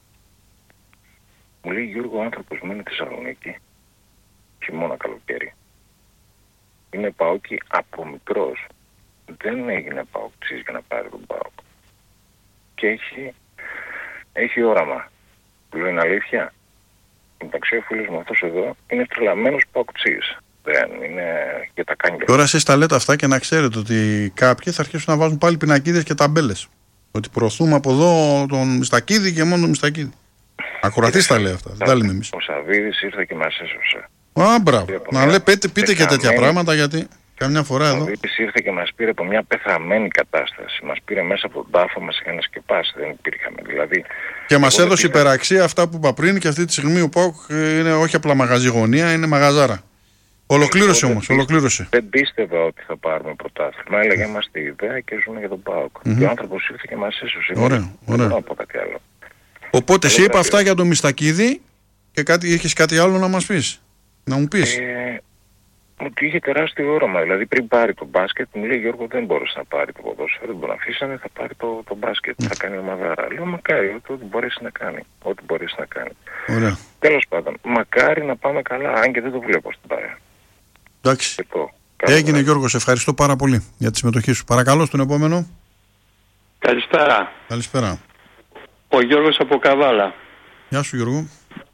T: Μου λέει Γιώργο, ο άνθρωπος μου είναι Θεσσαλονίκη, χειμώνα καλοκαίρι. Είναι ΠΑΟΚι από μικρός. Δεν έγινε ΠΑΟΚτσής για να πάρει τον ΠΑΟΚ. Και έχει, έχει όραμα. Του λέω είναι αλήθεια. Εντάξει ο φίλος μου αυτός εδώ είναι τρελαμένος ΠΑΟΚτσής. Δεν είναι για τα κάνια.
B: Τώρα εσείς τα λέτε αυτά και να ξέρετε ότι κάποιοι θα αρχίσουν να βάζουν πάλι πινακίδες και ταμπέλες. Ότι προωθούμε από εδώ τον Μιστακίδη και μόνο τον Μιστακίδη. Ακροατής τα λέει αυτά. Δεν τα λέμε εμείς.
T: Ο Σαββίδης ήρθε και μας έσωσε.
B: Α, μπράβο. Να λέει, πείτε, πείτε και τέτοια πράγματα, γιατί καμιά φορά εδώ.
T: Ο Σαββίδης ήρθε και μας πήρε από μια πεθαμένη κατάσταση. Μας πήρε μέσα από τον τάφο, μας έκανε σκεπάσει. Δεν υπήρχαμε. Δηλαδή,
B: και μας έδωσε υπεραξία αυτά που είπα πριν, και αυτή τη στιγμή ο ΠΑΟΚ είναι όχι απλά μαγαζί γωνία, είναι μαγαζάρα. Ολοκλήρωσε όμως, ολοκλήρωσε.
T: Δεν πίστευα ότι θα πάρουμε πρωτάθλημα. Έλεγα είμαστε η ιδέα και ζούμε για τον ΠΑΟΚ. Mm-hmm. Και ο άνθρωπος ήρθε και μας έσωσε.
B: Ωραία, ωραία.
T: Δεν πω κάτι άλλο.
B: Οπότε σε είπα αυτά για τον Μιστακίδη και κάτι, έχεις κάτι άλλο να μας πεις, να μου πεις.
T: Ε, ότι είχε τεράστιο όραμα. Δηλαδή πριν πάρει το μπάσκετ, μου λέει Γιώργο δεν μπορούσε να πάρει το ποδόσφαιρο, δεν τον αφήσανε, θα πάρει το, το μπάσκετ, mm. θα κάνει ομαδάρα. Λέω μακάρι, ό,τι μπορέσει να κάνει. Ό,τι μπορέσει να κάνει.
B: Ωραία.
T: Τέλος πάντων, μακάρι να πάμε καλά, αν και δεν το βλέπω στην ΠΑΕ.
B: Εντάξει. Έγινε Γιώργο, σε ευχαριστώ πάρα πολύ για τη συμμετοχή σου. Παρακαλώ στον επόμενο.
U: Καλησπέρα.
B: Καλησπέρα.
U: Ο Γιώργος από Καβάλα.
B: Γεια σου Γιώργο.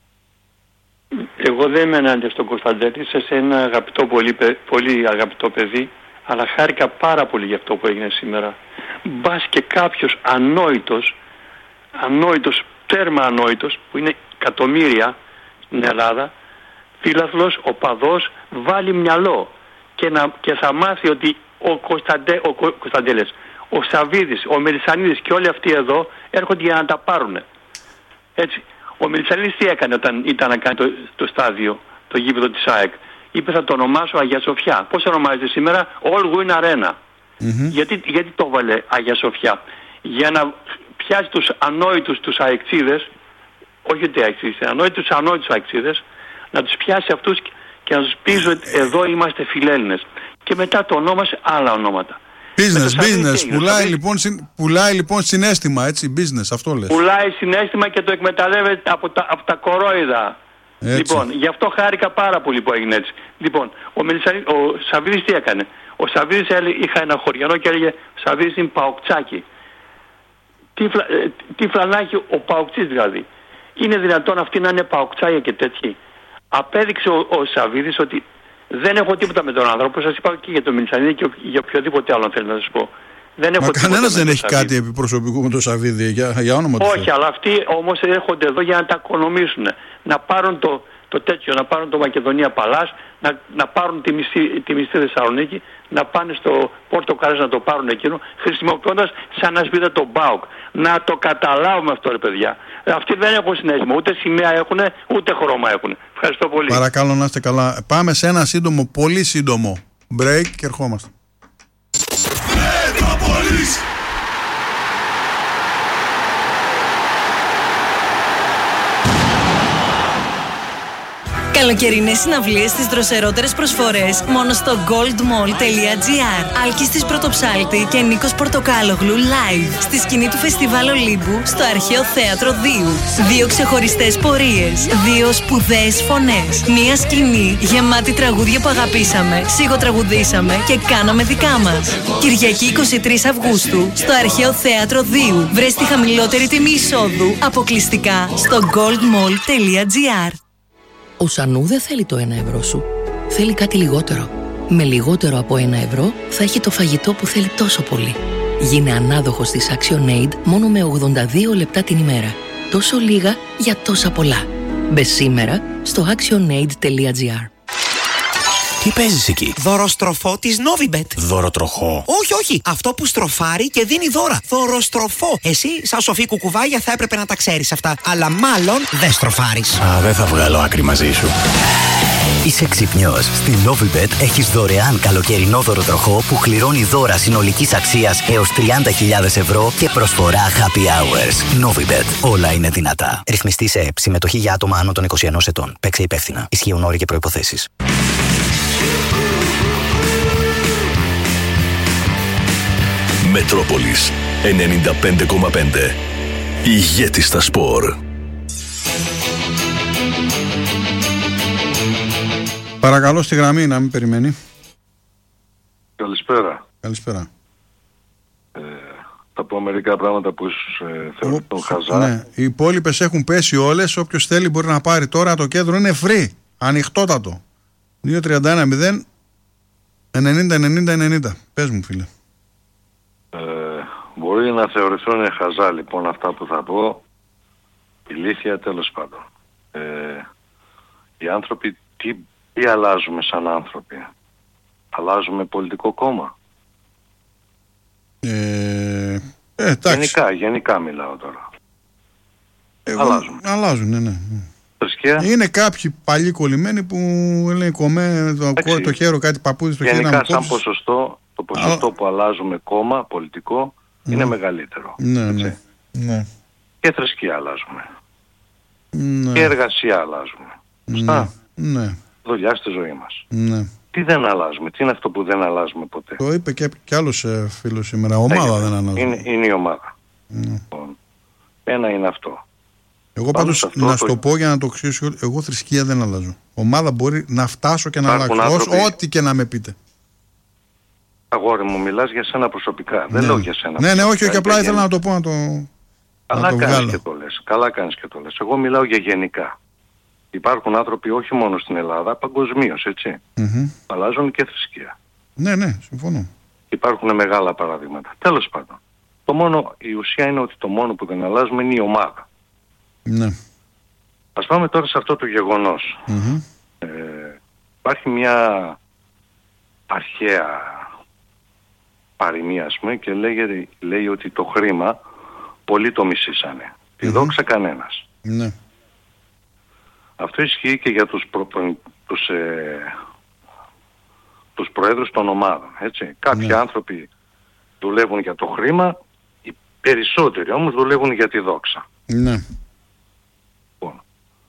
U: Εγώ δεν είμαι ενάντια στον Κωνσταντέλη, είσαι ένα αγαπητό, πολύ, πολύ αγαπητό παιδί, αλλά χάρηκα πάρα πολύ για αυτό που έγινε σήμερα. Μπας και κάποιος ανόητος, ανόητος, τέρμα ανόητος, που είναι εκατομμύρια στην Ελλάδα, φίλαθλος, οπαδός, βάλει μυαλό και, να, και θα μάθει ότι ο, Κωνσταντέ, ο Κωνσταντέλες, ο Σαββίδης, ο Μελισσανίδης και όλοι αυτοί εδώ έρχονται για να τα πάρουν. Έτσι. Ο Μελισσανίδης τι έκανε όταν ήταν να κάνει το, το στάδιο, το γήπεδο της ΑΕΚ. Είπε θα το ονομάσω Αγία Σοφιά. Πώς ονομάζεται σήμερα? All Win Arena. Mm-hmm. Γιατί, γιατί το έβαλε Αγία Σοφιά? Για να πιάσει τους ανόητους τους αεξίδες, όχι ότι αεξίδες, ανόητους ανόητους αεξίδες, να τους πιάσει αυτούς και να τους πει ότι εδώ είμαστε φιλέλληνες. Και μετά το ονόμασε άλλα ονόματα.
B: Business, business. Πουλάει λοιπόν, συν, πουλάει λοιπόν συναίσθημα, έτσι, business, αυτό λες.
U: Πουλάει συναίσθημα και το εκμεταλλεύεται από τα, από τα κορόιδα.
B: Έτσι.
U: Λοιπόν, γι' αυτό χάρηκα πάρα πολύ που έγινε έτσι. Λοιπόν, ο, Μελισσανί, ο Σαββίδης τι έκανε. Ο Σαββίδης είχα ένα χωριανό και έλεγε Σαββίδης είναι παοκτσάκι. Τι, φλα, τι φλανάκι ο παοκτσής δηλαδή. Είναι δυνατόν αυτοί να είναι παοκτσάκια και τέτοιοι. Απέδειξε ο, ο Σαββίδης ότι δεν έχω τίποτα με τον άνθρωπο. Σας είπα και για τον Μελισσανίδη και για οποιοδήποτε άλλο θέλει να σας πω. Δεν έχω. Μα
B: κανένας δεν έχει κάτι επιπροσωπικού με τον Σαββίδη, για, για όνομα του.
U: Όχι, αλλά αυτοί όμως έρχονται εδώ για να τα οικονομήσουν. Να πάρουν το, το τέτοιο, να πάρουν το Μακεδονία Παλάς, να, να πάρουν τη μισή, τη μισή Θεσσαλονίκη, να πάνε στο Πόρτο Κάρες να το πάρουν εκείνο, χρησιμοποιώντας σαν ασπίδα τον ΠΑΟΚ. Να το καταλάβουμε αυτό, ρε παιδιά. Αυτοί δεν έχουν συνέστημα, ούτε σημαία έχουν, ούτε χρώμα έχουν. Ευχαριστώ πολύ.
B: Παρακαλώ να είστε καλά. Πάμε σε ένα σύντομο, πολύ σύντομο break και ερχόμαστε. Μετρόπολης.
I: Καλοκαιρινές συναυλίες στις δροσερότερες προσφορές μόνο στο goldmall.gr. Άλκης της Πρωτοψάλτη και Νίκος Πορτοκάλογλου live στη σκηνή του Φεστιβάλ Ολύμπου στο Αρχαίο Θέατρο δύο. Δύο ξεχωριστές πορείες, δύο σπουδαίες φωνές, μία σκηνή γεμάτη τραγούδια που αγαπήσαμε, σιγοτραγουδήσαμε και κάναμε δικά μας. Κυριακή εικοστή τρίτη Αυγούστου στο Αρχαίο Θέατρο δύο. Βρες τη χαμηλότερη τιμή εισόδου αποκλειστικά στο goldmall.gr.
A: Ο Σανού δεν θέλει το ένα ευρώ σου. Θέλει κάτι λιγότερο. Με λιγότερο από ένα ευρώ θα έχει το φαγητό που θέλει τόσο πολύ. Γίνε ανάδοχος της ActionAid μόνο με ογδόντα δύο λεπτά την ημέρα. Τόσο λίγα για τόσα πολλά. Μπε σήμερα στο actionaid.gr.
K: Τι παίζεις εκεί? Δωροστροφό της Novibet.
J: Δωροτροχό.
K: Όχι, όχι. Αυτό που στροφάρει και δίνει δώρα. Δωροστροφό. Εσύ, σαν σοφή κουκουβάγια, θα έπρεπε να τα ξέρεις αυτά. Αλλά μάλλον δεν στροφάρεις.
J: Α, δεν θα βγάλω άκρη μαζί σου.
L: Είσαι ξυπνιός. Στη Novibet έχεις δωρεάν καλοκαιρινό δωροτροχό που κληρώνει δώρα συνολικής αξίας έως τριάντα χιλιάδες ευρώ και προσφορά happy hours. Novibet. Όλα είναι δυνατά. Ρυθμιστή σε ΕΠ. Συμμετοχή για άτομα άνω των είκοσι ενός ετών. Παίξε υπεύθυνα. Ισχύουν όροι και προϋποθέσεις.
F: Μετρόπολης ενενήντα πέντε κόμμα πέντε. Ηγέτης στα σπορ.
B: Παρακαλώ στη γραμμή να μην περιμένει.
V: Καλησπέρα.
B: Καλησπέρα.
V: Ε, θα πω μερικά πράγματα που ίσως ε, θεωρώ τον χαζά.
B: Ναι, οι υπόλοιπες έχουν πέσει όλες. Όποιος θέλει μπορεί να πάρει τώρα. Το κέντρο είναι free. Ανοιχτότατο. δύο τριάντα ένα μηδέν ενενήντα ενενήντα ενενήντα. Πες μου, φίλε.
V: Ε, μπορεί να θεωρηθούν χαζά λοιπόν αυτά που θα πω. Ηλίθια, τέλος πάντων. Ε, οι άνθρωποι τι, τι αλλάζουμε σαν άνθρωποι? Αλλάζουμε πολιτικό κόμμα?
B: Ε, ε,
V: γενικά, γενικά μιλάω τώρα.
B: Εγώ, αλλάζουν. Αλλάζουν, ναι, ναι.
V: Θρησκεία.
B: Είναι κάποιοι παλιοί κολλημένοι που λένε κομμέ το, το χέρο κάτι παππούδι στο χέρι.
V: Γενικά σαν ποσοστό, το ποσοστό Α... που αλλάζουμε κόμμα πολιτικό ναι. είναι μεγαλύτερο.
B: Ναι, ναι, ναι.
V: Και θρησκεία αλλάζουμε.
B: Ναι.
V: Και εργασία αλλάζουμε. Σωστά.
B: Ναι. ναι.
V: Δουλειά στη ζωή μας.
B: Ναι.
V: Τι δεν αλλάζουμε, τι είναι αυτό που δεν αλλάζουμε ποτέ?
B: Το είπε και, και άλλος ε, φίλος σήμερα. Ομάδα
V: ναι,
B: δεν αλλάζουμε.
V: Είναι, είναι η ομάδα.
B: Ναι.
V: Ένα είναι αυτό.
B: Εγώ πάντως αυτό, να σου το πω για να το αξιώσω, εγώ θρησκεία δεν αλλάζω. Ομάδα μπορεί να φτάσω και να αλλάξω. Άνθρωποι... Ό,τι και να με πείτε.
V: Αγόρι μου, μιλάς για σένα προσωπικά. Ναι. Δεν λέω για σένα.
B: Ναι, ναι, όχι, όχι, απλά ήθελα να το πω να το.
V: Καλά κάνεις και το λες. Καλά κάνεις και το λες. Εγώ μιλάω για γενικά. Υπάρχουν άνθρωποι όχι μόνο στην Ελλάδα, παγκοσμίως, έτσι.
B: Mm-hmm.
V: Αλλάζουν και θρησκεία.
B: Ναι, ναι, συμφωνώ.
V: Υπάρχουν μεγάλα παραδείγματα. Τέλος πάντων. Το μόνο, η ουσία είναι ότι το μόνο που δεν αλλάζουμε είναι η ομάδα.
B: Ναι.
V: Ας πάμε τώρα σε αυτό το γεγονός.
B: Mm-hmm.
V: Ε, υπάρχει μια αρχαία παροιμία, ας πούμε, και λέει, λέει ότι το χρήμα πολλοί το μισήσανε. Mm-hmm. Τη δόξα κανένας.
B: Ναι.
V: Αυτό ισχύει και για τους, προ, τους, ε, τους προέδρους των ομάδων. Έτσι. Κάποιοι ναι. άνθρωποι δουλεύουν για το χρήμα, οι περισσότεροι όμως δουλεύουν για τη δόξα.
B: Ναι.
V: Λοιπόν,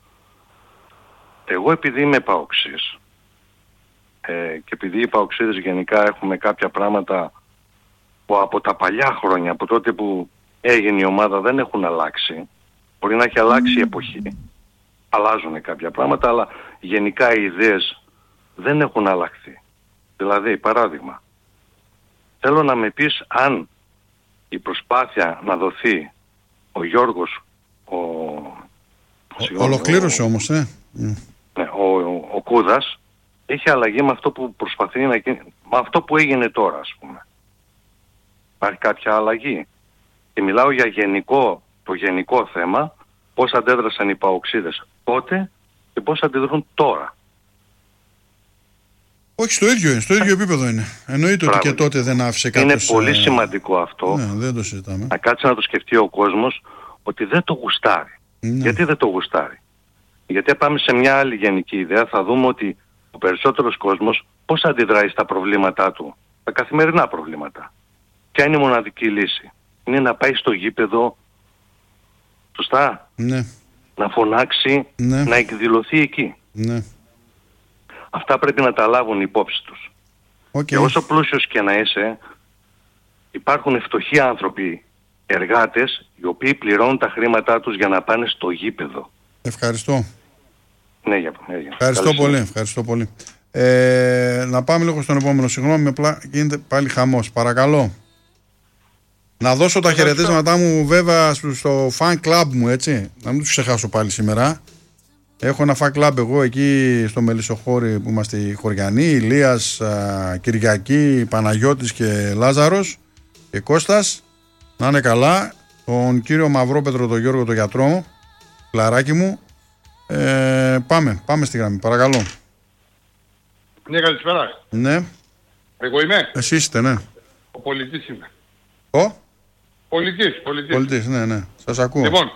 V: εγώ επειδή είμαι παοξής ε, και επειδή οι παοξίδες γενικά έχουμε κάποια πράγματα που από τα παλιά χρόνια, από τότε που έγινε η ομάδα, δεν έχουν αλλάξει. Μπορεί να έχει αλλάξει η εποχή. Αλλάζουν κάποια πράγματα, αλλά γενικά οι ιδέες δεν έχουν αλλάχθει. Δηλαδή, παράδειγμα, θέλω να με πεις αν η προσπάθεια να δοθεί ο Γιώργος, ο...
B: ο ολοκλήρωσε ο... όμως, ναι.
V: Ναι, ο, ο, ο Κούδας έχει αλλαγή με αυτό που προσπαθεί να γίνει, με αυτό που έγινε τώρα, ας πούμε. Υπάρχει κάποια αλλαγή. Και μιλάω για γενικό, το γενικό θέμα, πώς αντέδρασαν οι παοξίδες τότε και πώς αντιδρούν τώρα.
B: Όχι, στο ίδιο είναι, στο ίδιο επίπεδο είναι. Εννοείται ότι και τότε δεν άφησε κάποιος...
V: Είναι πολύ σημαντικό αυτό,
B: ναι, δεν το συζητάμε,
V: να κάτσει να το σκεφτεί ο κόσμος ότι δεν το γουστάρει. Ναι. Γιατί δεν το γουστάρει? Γιατί πάμε σε μια άλλη γενική ιδέα, θα δούμε ότι ο περισσότερος κόσμος πώς αντιδράει στα προβλήματά του, τα καθημερινά προβλήματα. Ποια είναι η μοναδική λύση? Είναι να πάει στο γήπεδο, σωστά,
B: ναι.
V: να φωνάξει,
B: ναι.
V: να εκδηλωθεί εκεί.
B: Ναι.
V: Αυτά πρέπει να τα λάβουν υπόψη τους.
B: Okay.
V: Και όσο πλούσιος και να είσαι, υπάρχουν φτωχοί άνθρωποι, εργάτες, οι οποίοι πληρώνουν τα χρήματά τους για να πάνε στο γήπεδο.
B: Ευχαριστώ.
V: Ναι, για, ναι, για.
B: Ευχαριστώ πολύ, ευχαριστώ πολύ. Ε, να πάμε λίγο στον επόμενο. Συγγνώμη, απλά γίνεται πάλι χαμός. Παρακαλώ. Να δώσω τα χαιρετίσματά μου βέβαια στο fan club μου, έτσι. Να μην τους ξεχάσω πάλι σήμερα. Έχω ένα fan club εγώ εκεί στο Μελισσοχώρι που είμαστε οι Χωριανοί, Ηλίας, Κυριακή, Παναγιώτης και Λάζαρος και Κώστας. Να είναι καλά. Τον κύριο Μαυρόπετρο, τον Γιώργο, τον γιατρό, κλαράκι μου. Ε, πάμε, πάμε στη γραμμή, παρακαλώ.
C: Ναι, καλησπέρα.
B: Ναι.
C: Εγώ είμαι.
B: Εσύ είστε, ναι.
C: Ο πολιτής είμαι.
B: Ο?
C: Πολιτής, πολιτής.
B: Πολιτής, ναι, ναι. Σας ακούω.
C: Λοιπόν,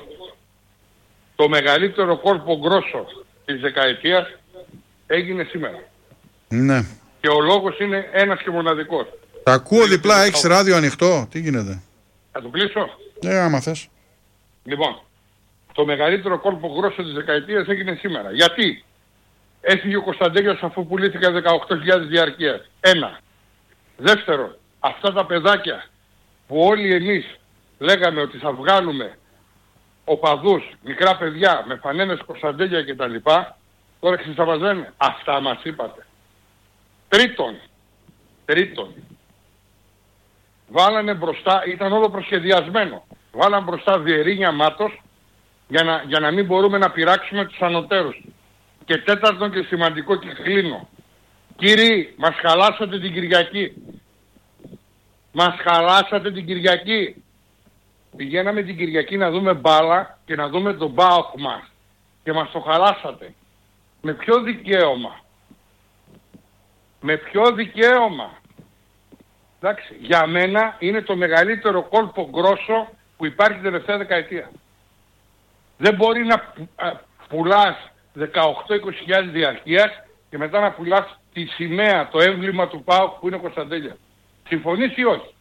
C: το μεγαλύτερο κόλπο γκρόσο της δεκαετίας έγινε σήμερα.
B: Ναι.
C: Και ο λόγος είναι ένας και μοναδικός.
B: Τα ακούω διπλά, έχεις ράδιο ανοιχτό, τι γίνεται?
C: Θα το κλείσω.
B: Ναι, άμα θες.
C: Λοιπόν, το μεγαλύτερο κόλπο γκρόσο της δεκαετίας έγινε σήμερα. Γιατί? Έφυγε ο Κωνσταντέλιας αφού πουλήθηκαν δεκαοκτώ χιλιάδες διαρκείας. Ένα. Δεύτερο, αυτά τα παιδάκια που όλοι εμείς λέγαμε ότι θα βγάλουμε οπαδούς, μικρά παιδιά με φανένες Κωνσταντέλια κτλ. Τώρα ξεσαβαζάνε. Αυτά μας είπατε. Τρίτον, τρίτον, βάλανε μπροστά, ήταν όλο προσχεδιασμένο. Βάλανε μπροστά Βιερίνια Μάτος για να, για να μην μπορούμε να πειράξουμε τους ανωτέρους. Και τέταρτον και σημαντικό και κλείνω. Κύριοι, μας χαλάσατε την Κυριακή. Μας χαλάσατε την Κυριακή. Πηγαίναμε την Κυριακή να δούμε μπάλα και να δούμε τον ΠΑΟΚ μας. Και μας το χαλάσατε. Με ποιο δικαίωμα? Με ποιο δικαίωμα? Εντάξει, για μένα είναι το μεγαλύτερο κόλπο γκρόσο που υπάρχει την τελευταία δεκαετία. Δεν μπορεί να πουλάς δεκαοκτώ με είκοσι χιλιάδες διαρκείας και μετά να πουλάς τη σημαία, το έμβλημα του ΠΑΟΚ που είναι Κωνσταντέλια. Συμφωνείς ή όχι?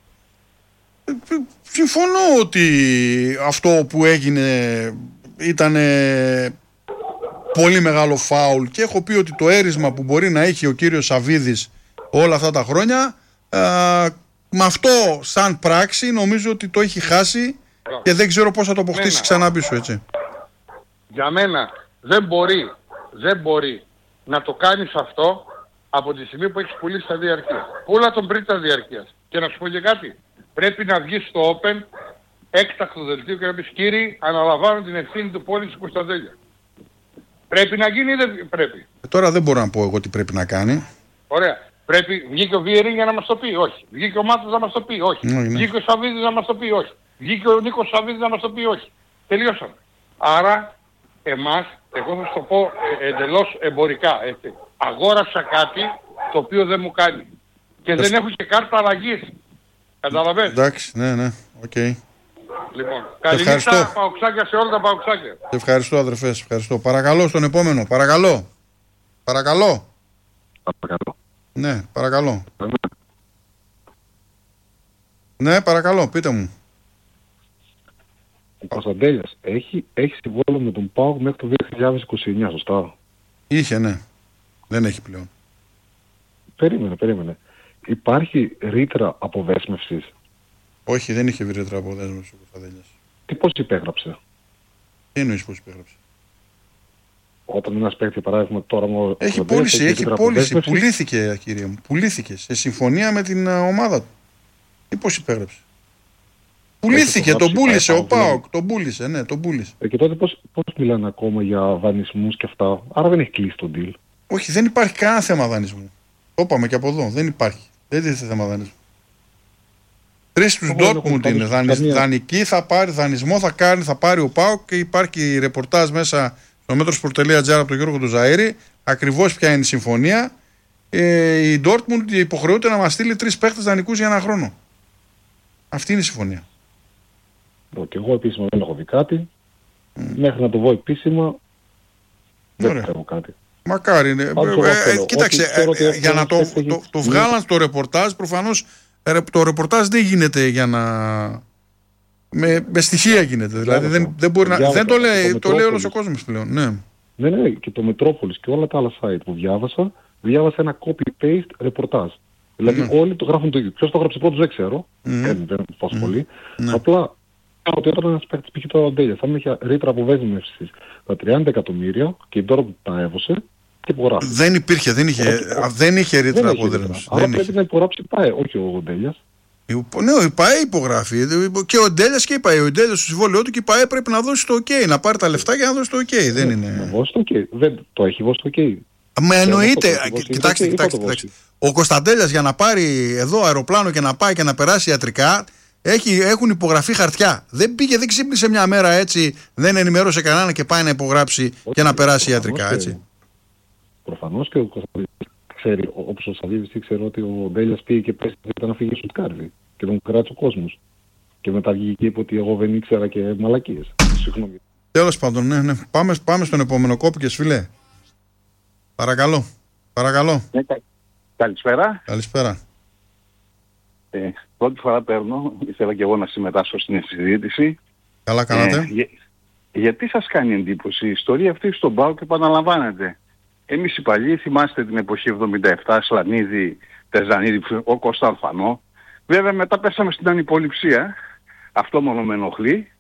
B: Συμφωνώ ότι αυτό που έγινε ήταν πολύ μεγάλο φάουλ και έχω πει ότι το έρισμα που μπορεί να έχει ο κύριος Σαββίδης όλα αυτά τα χρόνια α, με αυτό σαν πράξη νομίζω ότι το έχει χάσει και δεν ξέρω πώς θα το αποκτήσει ξανά πίσω, έτσι.
C: Για μένα δεν μπορεί, δεν μπορεί να το κάνεις αυτό από τη στιγμή που έχεις πουλήσει τα διαρκεία. Πούλα τον πριν τα διαρκείας. Και να σου πω και κάτι. Πρέπει να βγεις στο Open έκτακτο δελτίο και να πεις κύριοι, αναλαμβάνω την ευθύνη του πώλησης Κωνσταντέλια. Πρέπει να γίνει ή δεν πρέπει?
B: Ε, τώρα δεν μπορώ να πω εγώ τι πρέπει να κάνει.
C: Ωραία. Πρέπει, βγήκε ο Βιερίνια για να μας το πει? Όχι. Βγήκε ο Μάτος να μας το πει? Όχι.
B: Ναι, ναι.
C: Βγήκε ο Σαββίδης να μας το πει? Όχι. Βγήκε ο Νίκος Σαββίδης να μας το πει? Όχι. Τελειώσαμε. Άρα, εμάς, εγώ θα σου το πω ε, εντελώς εμπορικά, έτσι. Αγόρασα κάτι το οποίο δεν μου κάνει. Και δεν έχω και κάρτα αλλαγής. Καταλαβαίνεις?
B: Εντάξει, ναι, ναι, οκ. Okay.
C: Λοιπόν, καληνύχτα παοξάκια σε όλα τα παοξάκια.
B: Ευχαριστώ αδερφές, ευχαριστώ. Παρακαλώ στον επόμενο, παρακαλώ. Παρακαλώ.
V: Παρακαλώ.
B: Ναι, παρακαλώ. Ναι, παρακαλώ, πείτε μου.
D: Ο Κωνσταντέλιας έχει, έχει συμβόλαιο με τον ΠΑΟΚ μέχρι το δύο χιλιάδες είκοσι εννιά, σωστά?
B: Είχε, ναι. Δεν έχει πλέον.
D: Περίμενε, περίμενε. Υπάρχει ρήτρα αποδέσμευσης
B: Όχι, δεν είχε βρει αποδέσμευση ο Κωνσταντέλιας.
D: Τι πώς υπέγραψε?
B: Τι εννοείς πώς υπέγραψε?
D: Όταν ένας παίκτη, παράδειγμα, τώρα μου.
B: Έχει πώληση, έχει πώληση. Πουλήθηκε, κύριε μου. Πουλήθηκε σε συμφωνία με την ομάδα του. Ή πώς υπέγραψε? Πουλήθηκε, τον πούλησε ο ΠΑΟΚ. Τον πούλησε, ναι, τον πούλησε.
D: Ε, και τότε πώς, πώς μιλάνε ακόμα για δανεισμούς και αυτά? Άρα δεν έχει κλείσει τον deal.
B: Όχι, δεν υπάρχει κανένα θέμα δανεισμού. Το είπαμε και από εδώ. Δεν υπάρχει. Δεν είναι θέμα δανεισμού. Τρεις τους Ντόρτμουντ είναι. Δανεική θα πάρει, δανεισμό θα κάνει, θα πάρει ο ΠΑΟΚ και υπάρχει ρεπορτάζ μέσα στο metrosport.gr από τον Γιώργο του Ζαΐρη. Ακριβώς ποια είναι η συμφωνία. Ε, η Ντόρτμουντ υποχρεούται να μας στείλει τρεις παίχτες δανεικούς για ένα χρόνο. Αυτή είναι η συμφωνία.
D: Και εγώ επίσημα δεν έχω δει κάτι. Mm. Μέχρι να το δω επίσημα δεν ξέρω κάτι.
B: Μακάρι είναι. Ε, ε, κοίταξε, ε, ε, για να το, το, το, το βγάλαν στο ρεπορτάζ, προφανώς το ρεπορτάζ δεν γίνεται για να... Με, με στοιχεία γίνεται. Δηλαδή δεν, δεν, μπορεί να, δεν το λέει, το, το λέει όλος ο κόσμος πλέον. Ναι.
D: Ναι, ναι, και το Μετρόπολης και όλα τα άλλα site που διάβασα, διάβασα ένα copy-paste ρεπορτάζ. Δηλαδή mm. όλοι το γράφουν το ίδιο. Ποιος το γράψε πρώτος δεν ξέρω. Mm. Δεν, δεν τόσο mm. πολύ. Mm. Απλά ότι όταν ένας παίκτης πήγε το Αντέλια, θα είχε ρήτρα αποβέσμευσης τα τριάντα εκατομμύρια και τώρα που τα έβωσε και υπογράφει.
B: Δεν υπήρχε, δεν είχε, όχι, δεν είχε ρήτρα αποβέσμευσης.
D: Άρα πρέπει είχε. να υπογράψει ΠΑΕ, όχι ο Αντέλιας.
B: Ναι, η ΠΑΕ υπογράφει. Και ο Ντέλιας και η ΠΑΕ. Ο Ντέλιας στο συμβόλαιό του και η ΠΑΕ πρέπει να δώσει το OK. Να πάρει τα λεφτά για να δώσει το OK. Ναι, δεν είναι.
D: Να δώσει το OK. Δεν το έχει δώσει το OK.
B: Με εννοείται. Κοιτάξτε, κοιτάξτε, κοιτάξτε. Ο Κωνσταντέλιας για να πάρει εδώ αεροπλάνο και να πάει και να περάσει ιατρικά έχει, έχουν υπογραφεί χαρτιά. Δεν πήγε, δεν ξύπνησε μια μέρα έτσι, δεν ενημέρωσε κανέναν και πάει να υπογράψει okay, και να περάσει ιατρικά. Έτσι.
D: Προφανώς και ο Κωνσταντέλιας ξέρει, όπως ο Σαββίδης ήξερε ότι ο Ντέλιας πήγε και πέσει ήταν να φύγει στο Τκάρδι και τον κράτησε ο κόσμος. Και μετά βγήκε και είπε ότι εγώ δεν ήξερα και μαλακίες. Συγγνώμη.
B: Τέλος πάντων, ναι, ναι. Πάμε, πάμε στον επόμενο κόπικες, φίλε. Παρακαλώ. Παρακαλώ.
E: Ναι, κα... Καλησπέρα.
B: Καλησπέρα.
E: Ε, πρώτη φορά παίρνω, ήθελα και εγώ να συμμετάσχω στην συζήτηση.
B: Καλά κάνατε.
E: Ε, για... Γιατί σας κάνει εντύπωση η ιστορία αυτή στον ΠΑΟΚ και επαναλαμβάνεται? Εμείς οι παλιοί θυμάστε την εποχή εβδομήντα επτά, Σλανίδη, Τεζανίδη, ο Κώστα Αλφανό. Βέβαια μετά πέσαμε στην ανυποληψία, αυτό μόνο με ενοχλεί.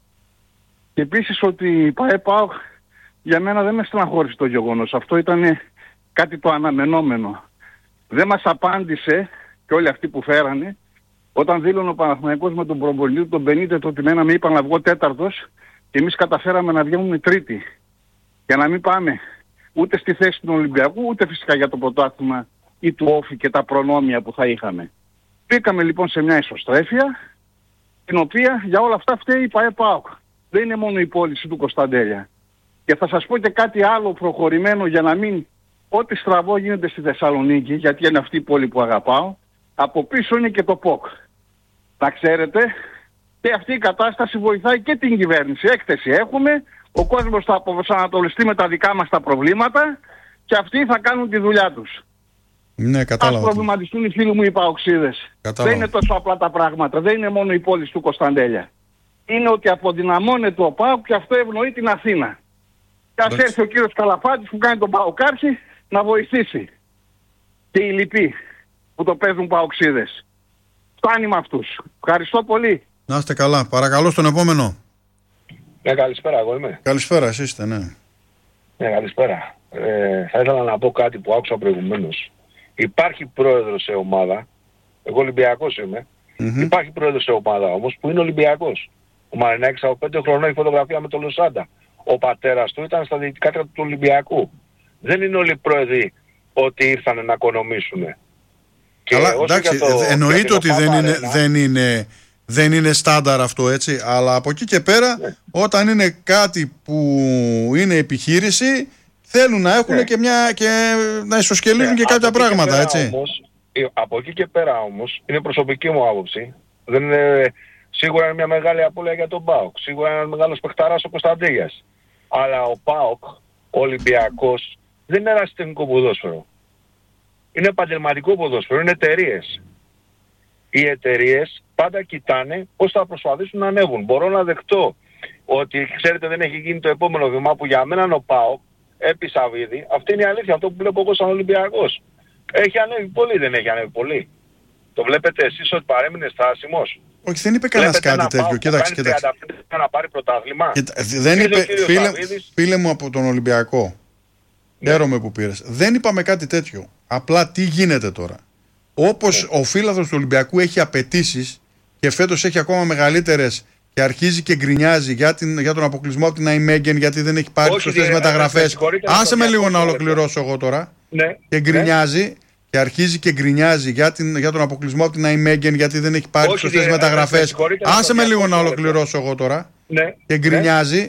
E: Και επίσης ότι η ΠΑΕ ΠΑΟΚ για μένα δεν με στεναχώρησε το γεγονός. Αυτό ήταν κάτι το αναμενόμενο. Δεν μας απάντησε και όλοι αυτοί που φέρανε όταν δήλωνε ο Παναθηναϊκός με τον προπονητή τον πενήντα ότι μένα με είπαν να βγω τέταρτος και εμείς καταφέραμε να βγαίνουμε τρίτη. Για να μην πάμε ούτε στη θέση του Ολυμπιακού, ούτε φυσικά για το πρωτάθλημα ή του Όφη και τα προνόμια που θα είχαμε. Πήγαμε λοιπόν σε μια ισοστρέφεια, την οποία για όλα αυτά φταίει η ΠΑΕ ΠΑΟΚ. Δεν είναι μόνο η πώληση του Κωνσταντέλια. Και θα σας πω και κάτι άλλο προχωρημένο για να μην... Ό,τι στραβό γίνεται στη Θεσσαλονίκη, γιατί είναι αυτή η πόλη που αγαπάω, από πίσω είναι και το ΠΟΚ. Να ξέρετε, και αυτή η κατάσταση βοηθάει και την κυβέρνηση. Έκθεση έχουμε, ο κόσμος θα αποσανατολιστεί με τα δικά μας τα προβλήματα και αυτοί θα κάνουν τη δουλειά τους.
B: Ναι, κατάλαβα.
E: Ας προβληματιστούν οι φίλοι μου οι παοξίδες. Δεν είναι τόσο απλά τα πράγματα, δεν είναι μόνο η πώληση του Κωνσταντέλια. Είναι ότι αποδυναμώνεται ο ΠΑΟΚ και αυτό ευνοεί την Αθήνα. Και ας έρθει ο κύριος Καλαφάτης που κάνει τον ΠΑΟΚάρχη να βοηθήσει. Και οι λοιποί που το παίζουν παοξίδες. Φτάνει με αυτούς. Ευχαριστώ πολύ.
B: Να είστε καλά. Παρακαλώ στον επόμενο.
H: Ναι, καλησπέρα, εγώ είμαι.
B: Καλησπέρα, εσείς είστε, ναι.
H: Ναι, καλησπέρα. Ε, θα ήθελα να πω κάτι που άκουσα προηγουμένως. Υπάρχει πρόεδρος σε ομάδα, εγώ Ολυμπιακός είμαι, mm-hmm. υπάρχει πρόεδρος σε ομάδα όμως που είναι Ολυμπιακός. Ο Μαρινάκης από πέντε χρονών έχει φωτογραφία με τον Λοσάντα. Ο πατέρας του ήταν στα διοικητικά του Ολυμπιακού. Δεν είναι όλοι οι πρόεδροι ότι ήρθαν να οικονομήσουν.
B: Αλλά εντάξει, το, εννοείται ότι δεν είναι, δεν, είναι, δεν είναι στάνταρ αυτό, έτσι, αλλά από εκεί και πέρα ναι. όταν είναι κάτι που είναι επιχείρηση θέλουν να έχουν ναι. και, μια, και να ισοσκελίζουν ναι. και κάποια από πράγματα, και έτσι.
H: Όμως, από εκεί και πέρα όμως, είναι προσωπική μου άποψη, δεν είναι, σίγουρα είναι μια μεγάλη απώλεια για τον ΠΑΟΚ, σίγουρα είναι ένα μεγάλος παιχταράς ο Κωνσταντέλιας. Αλλά ο ΠΑΟΚ, ο Ολυμπιακός, δεν είναι ερασιτεχνικό ποδόσφαιρο. Είναι επαγγελματικό ποδόσφαιρο, είναι εταιρείες. Οι εταιρείες πάντα κοιτάνε πώς θα προσπαθήσουν να ανέβουν. Μπορώ να δεχτώ ότι, ξέρετε, δεν έχει γίνει το επόμενο βήμα που για μένα είναι ο ΠΑΟΚ, επί Σαββίδη. Αυτή είναι η αλήθεια, αυτό που βλέπω εγώ σαν Ολυμπιακός. Έχει ανέβει πολύ, δεν έχει ανέβει πολύ. Το βλέπετε εσείς ότι παρέμεινε στάσιμος?
B: Όχι, δεν είπε κανένα κάτι τέτοιο. Κοίταξε, κοίταξε.
H: Να πάρει πρωτάθλημα.
B: Δεν είπε, φίλε, φίλε μου από τον Ολυμπιακό. Ναι. Χαίρομαι που πήρες. Δεν είπαμε κάτι τέτοιο. Απλά τι γίνεται τώρα. Όπως ναι. ο φίλαθλος του Ολυμπιακού έχει απαιτήσεις και φέτος έχει ακόμα μεγαλύτερες και αρχίζει και γκρινιάζει για, την, για τον αποκλεισμό από την Αϊμέγγεν γιατί δεν έχει πάρει σωστές μεταγραφές. Άσε με λίγο να ολοκληρώσω εγώ τώρα.
H: Ναι.
B: Και γκρινιάζει. Ναι. Και αρχίζει και γκρινιάζει για, την, για τον αποκλεισμό από την Αϊμέγγεν γιατί δεν έχει πάρει σωστές μεταγραφές. Άσε με λίγο να ολοκληρώσω εγώ τώρα.
H: Ναι.
B: Και γκρινιάζει. Ναι.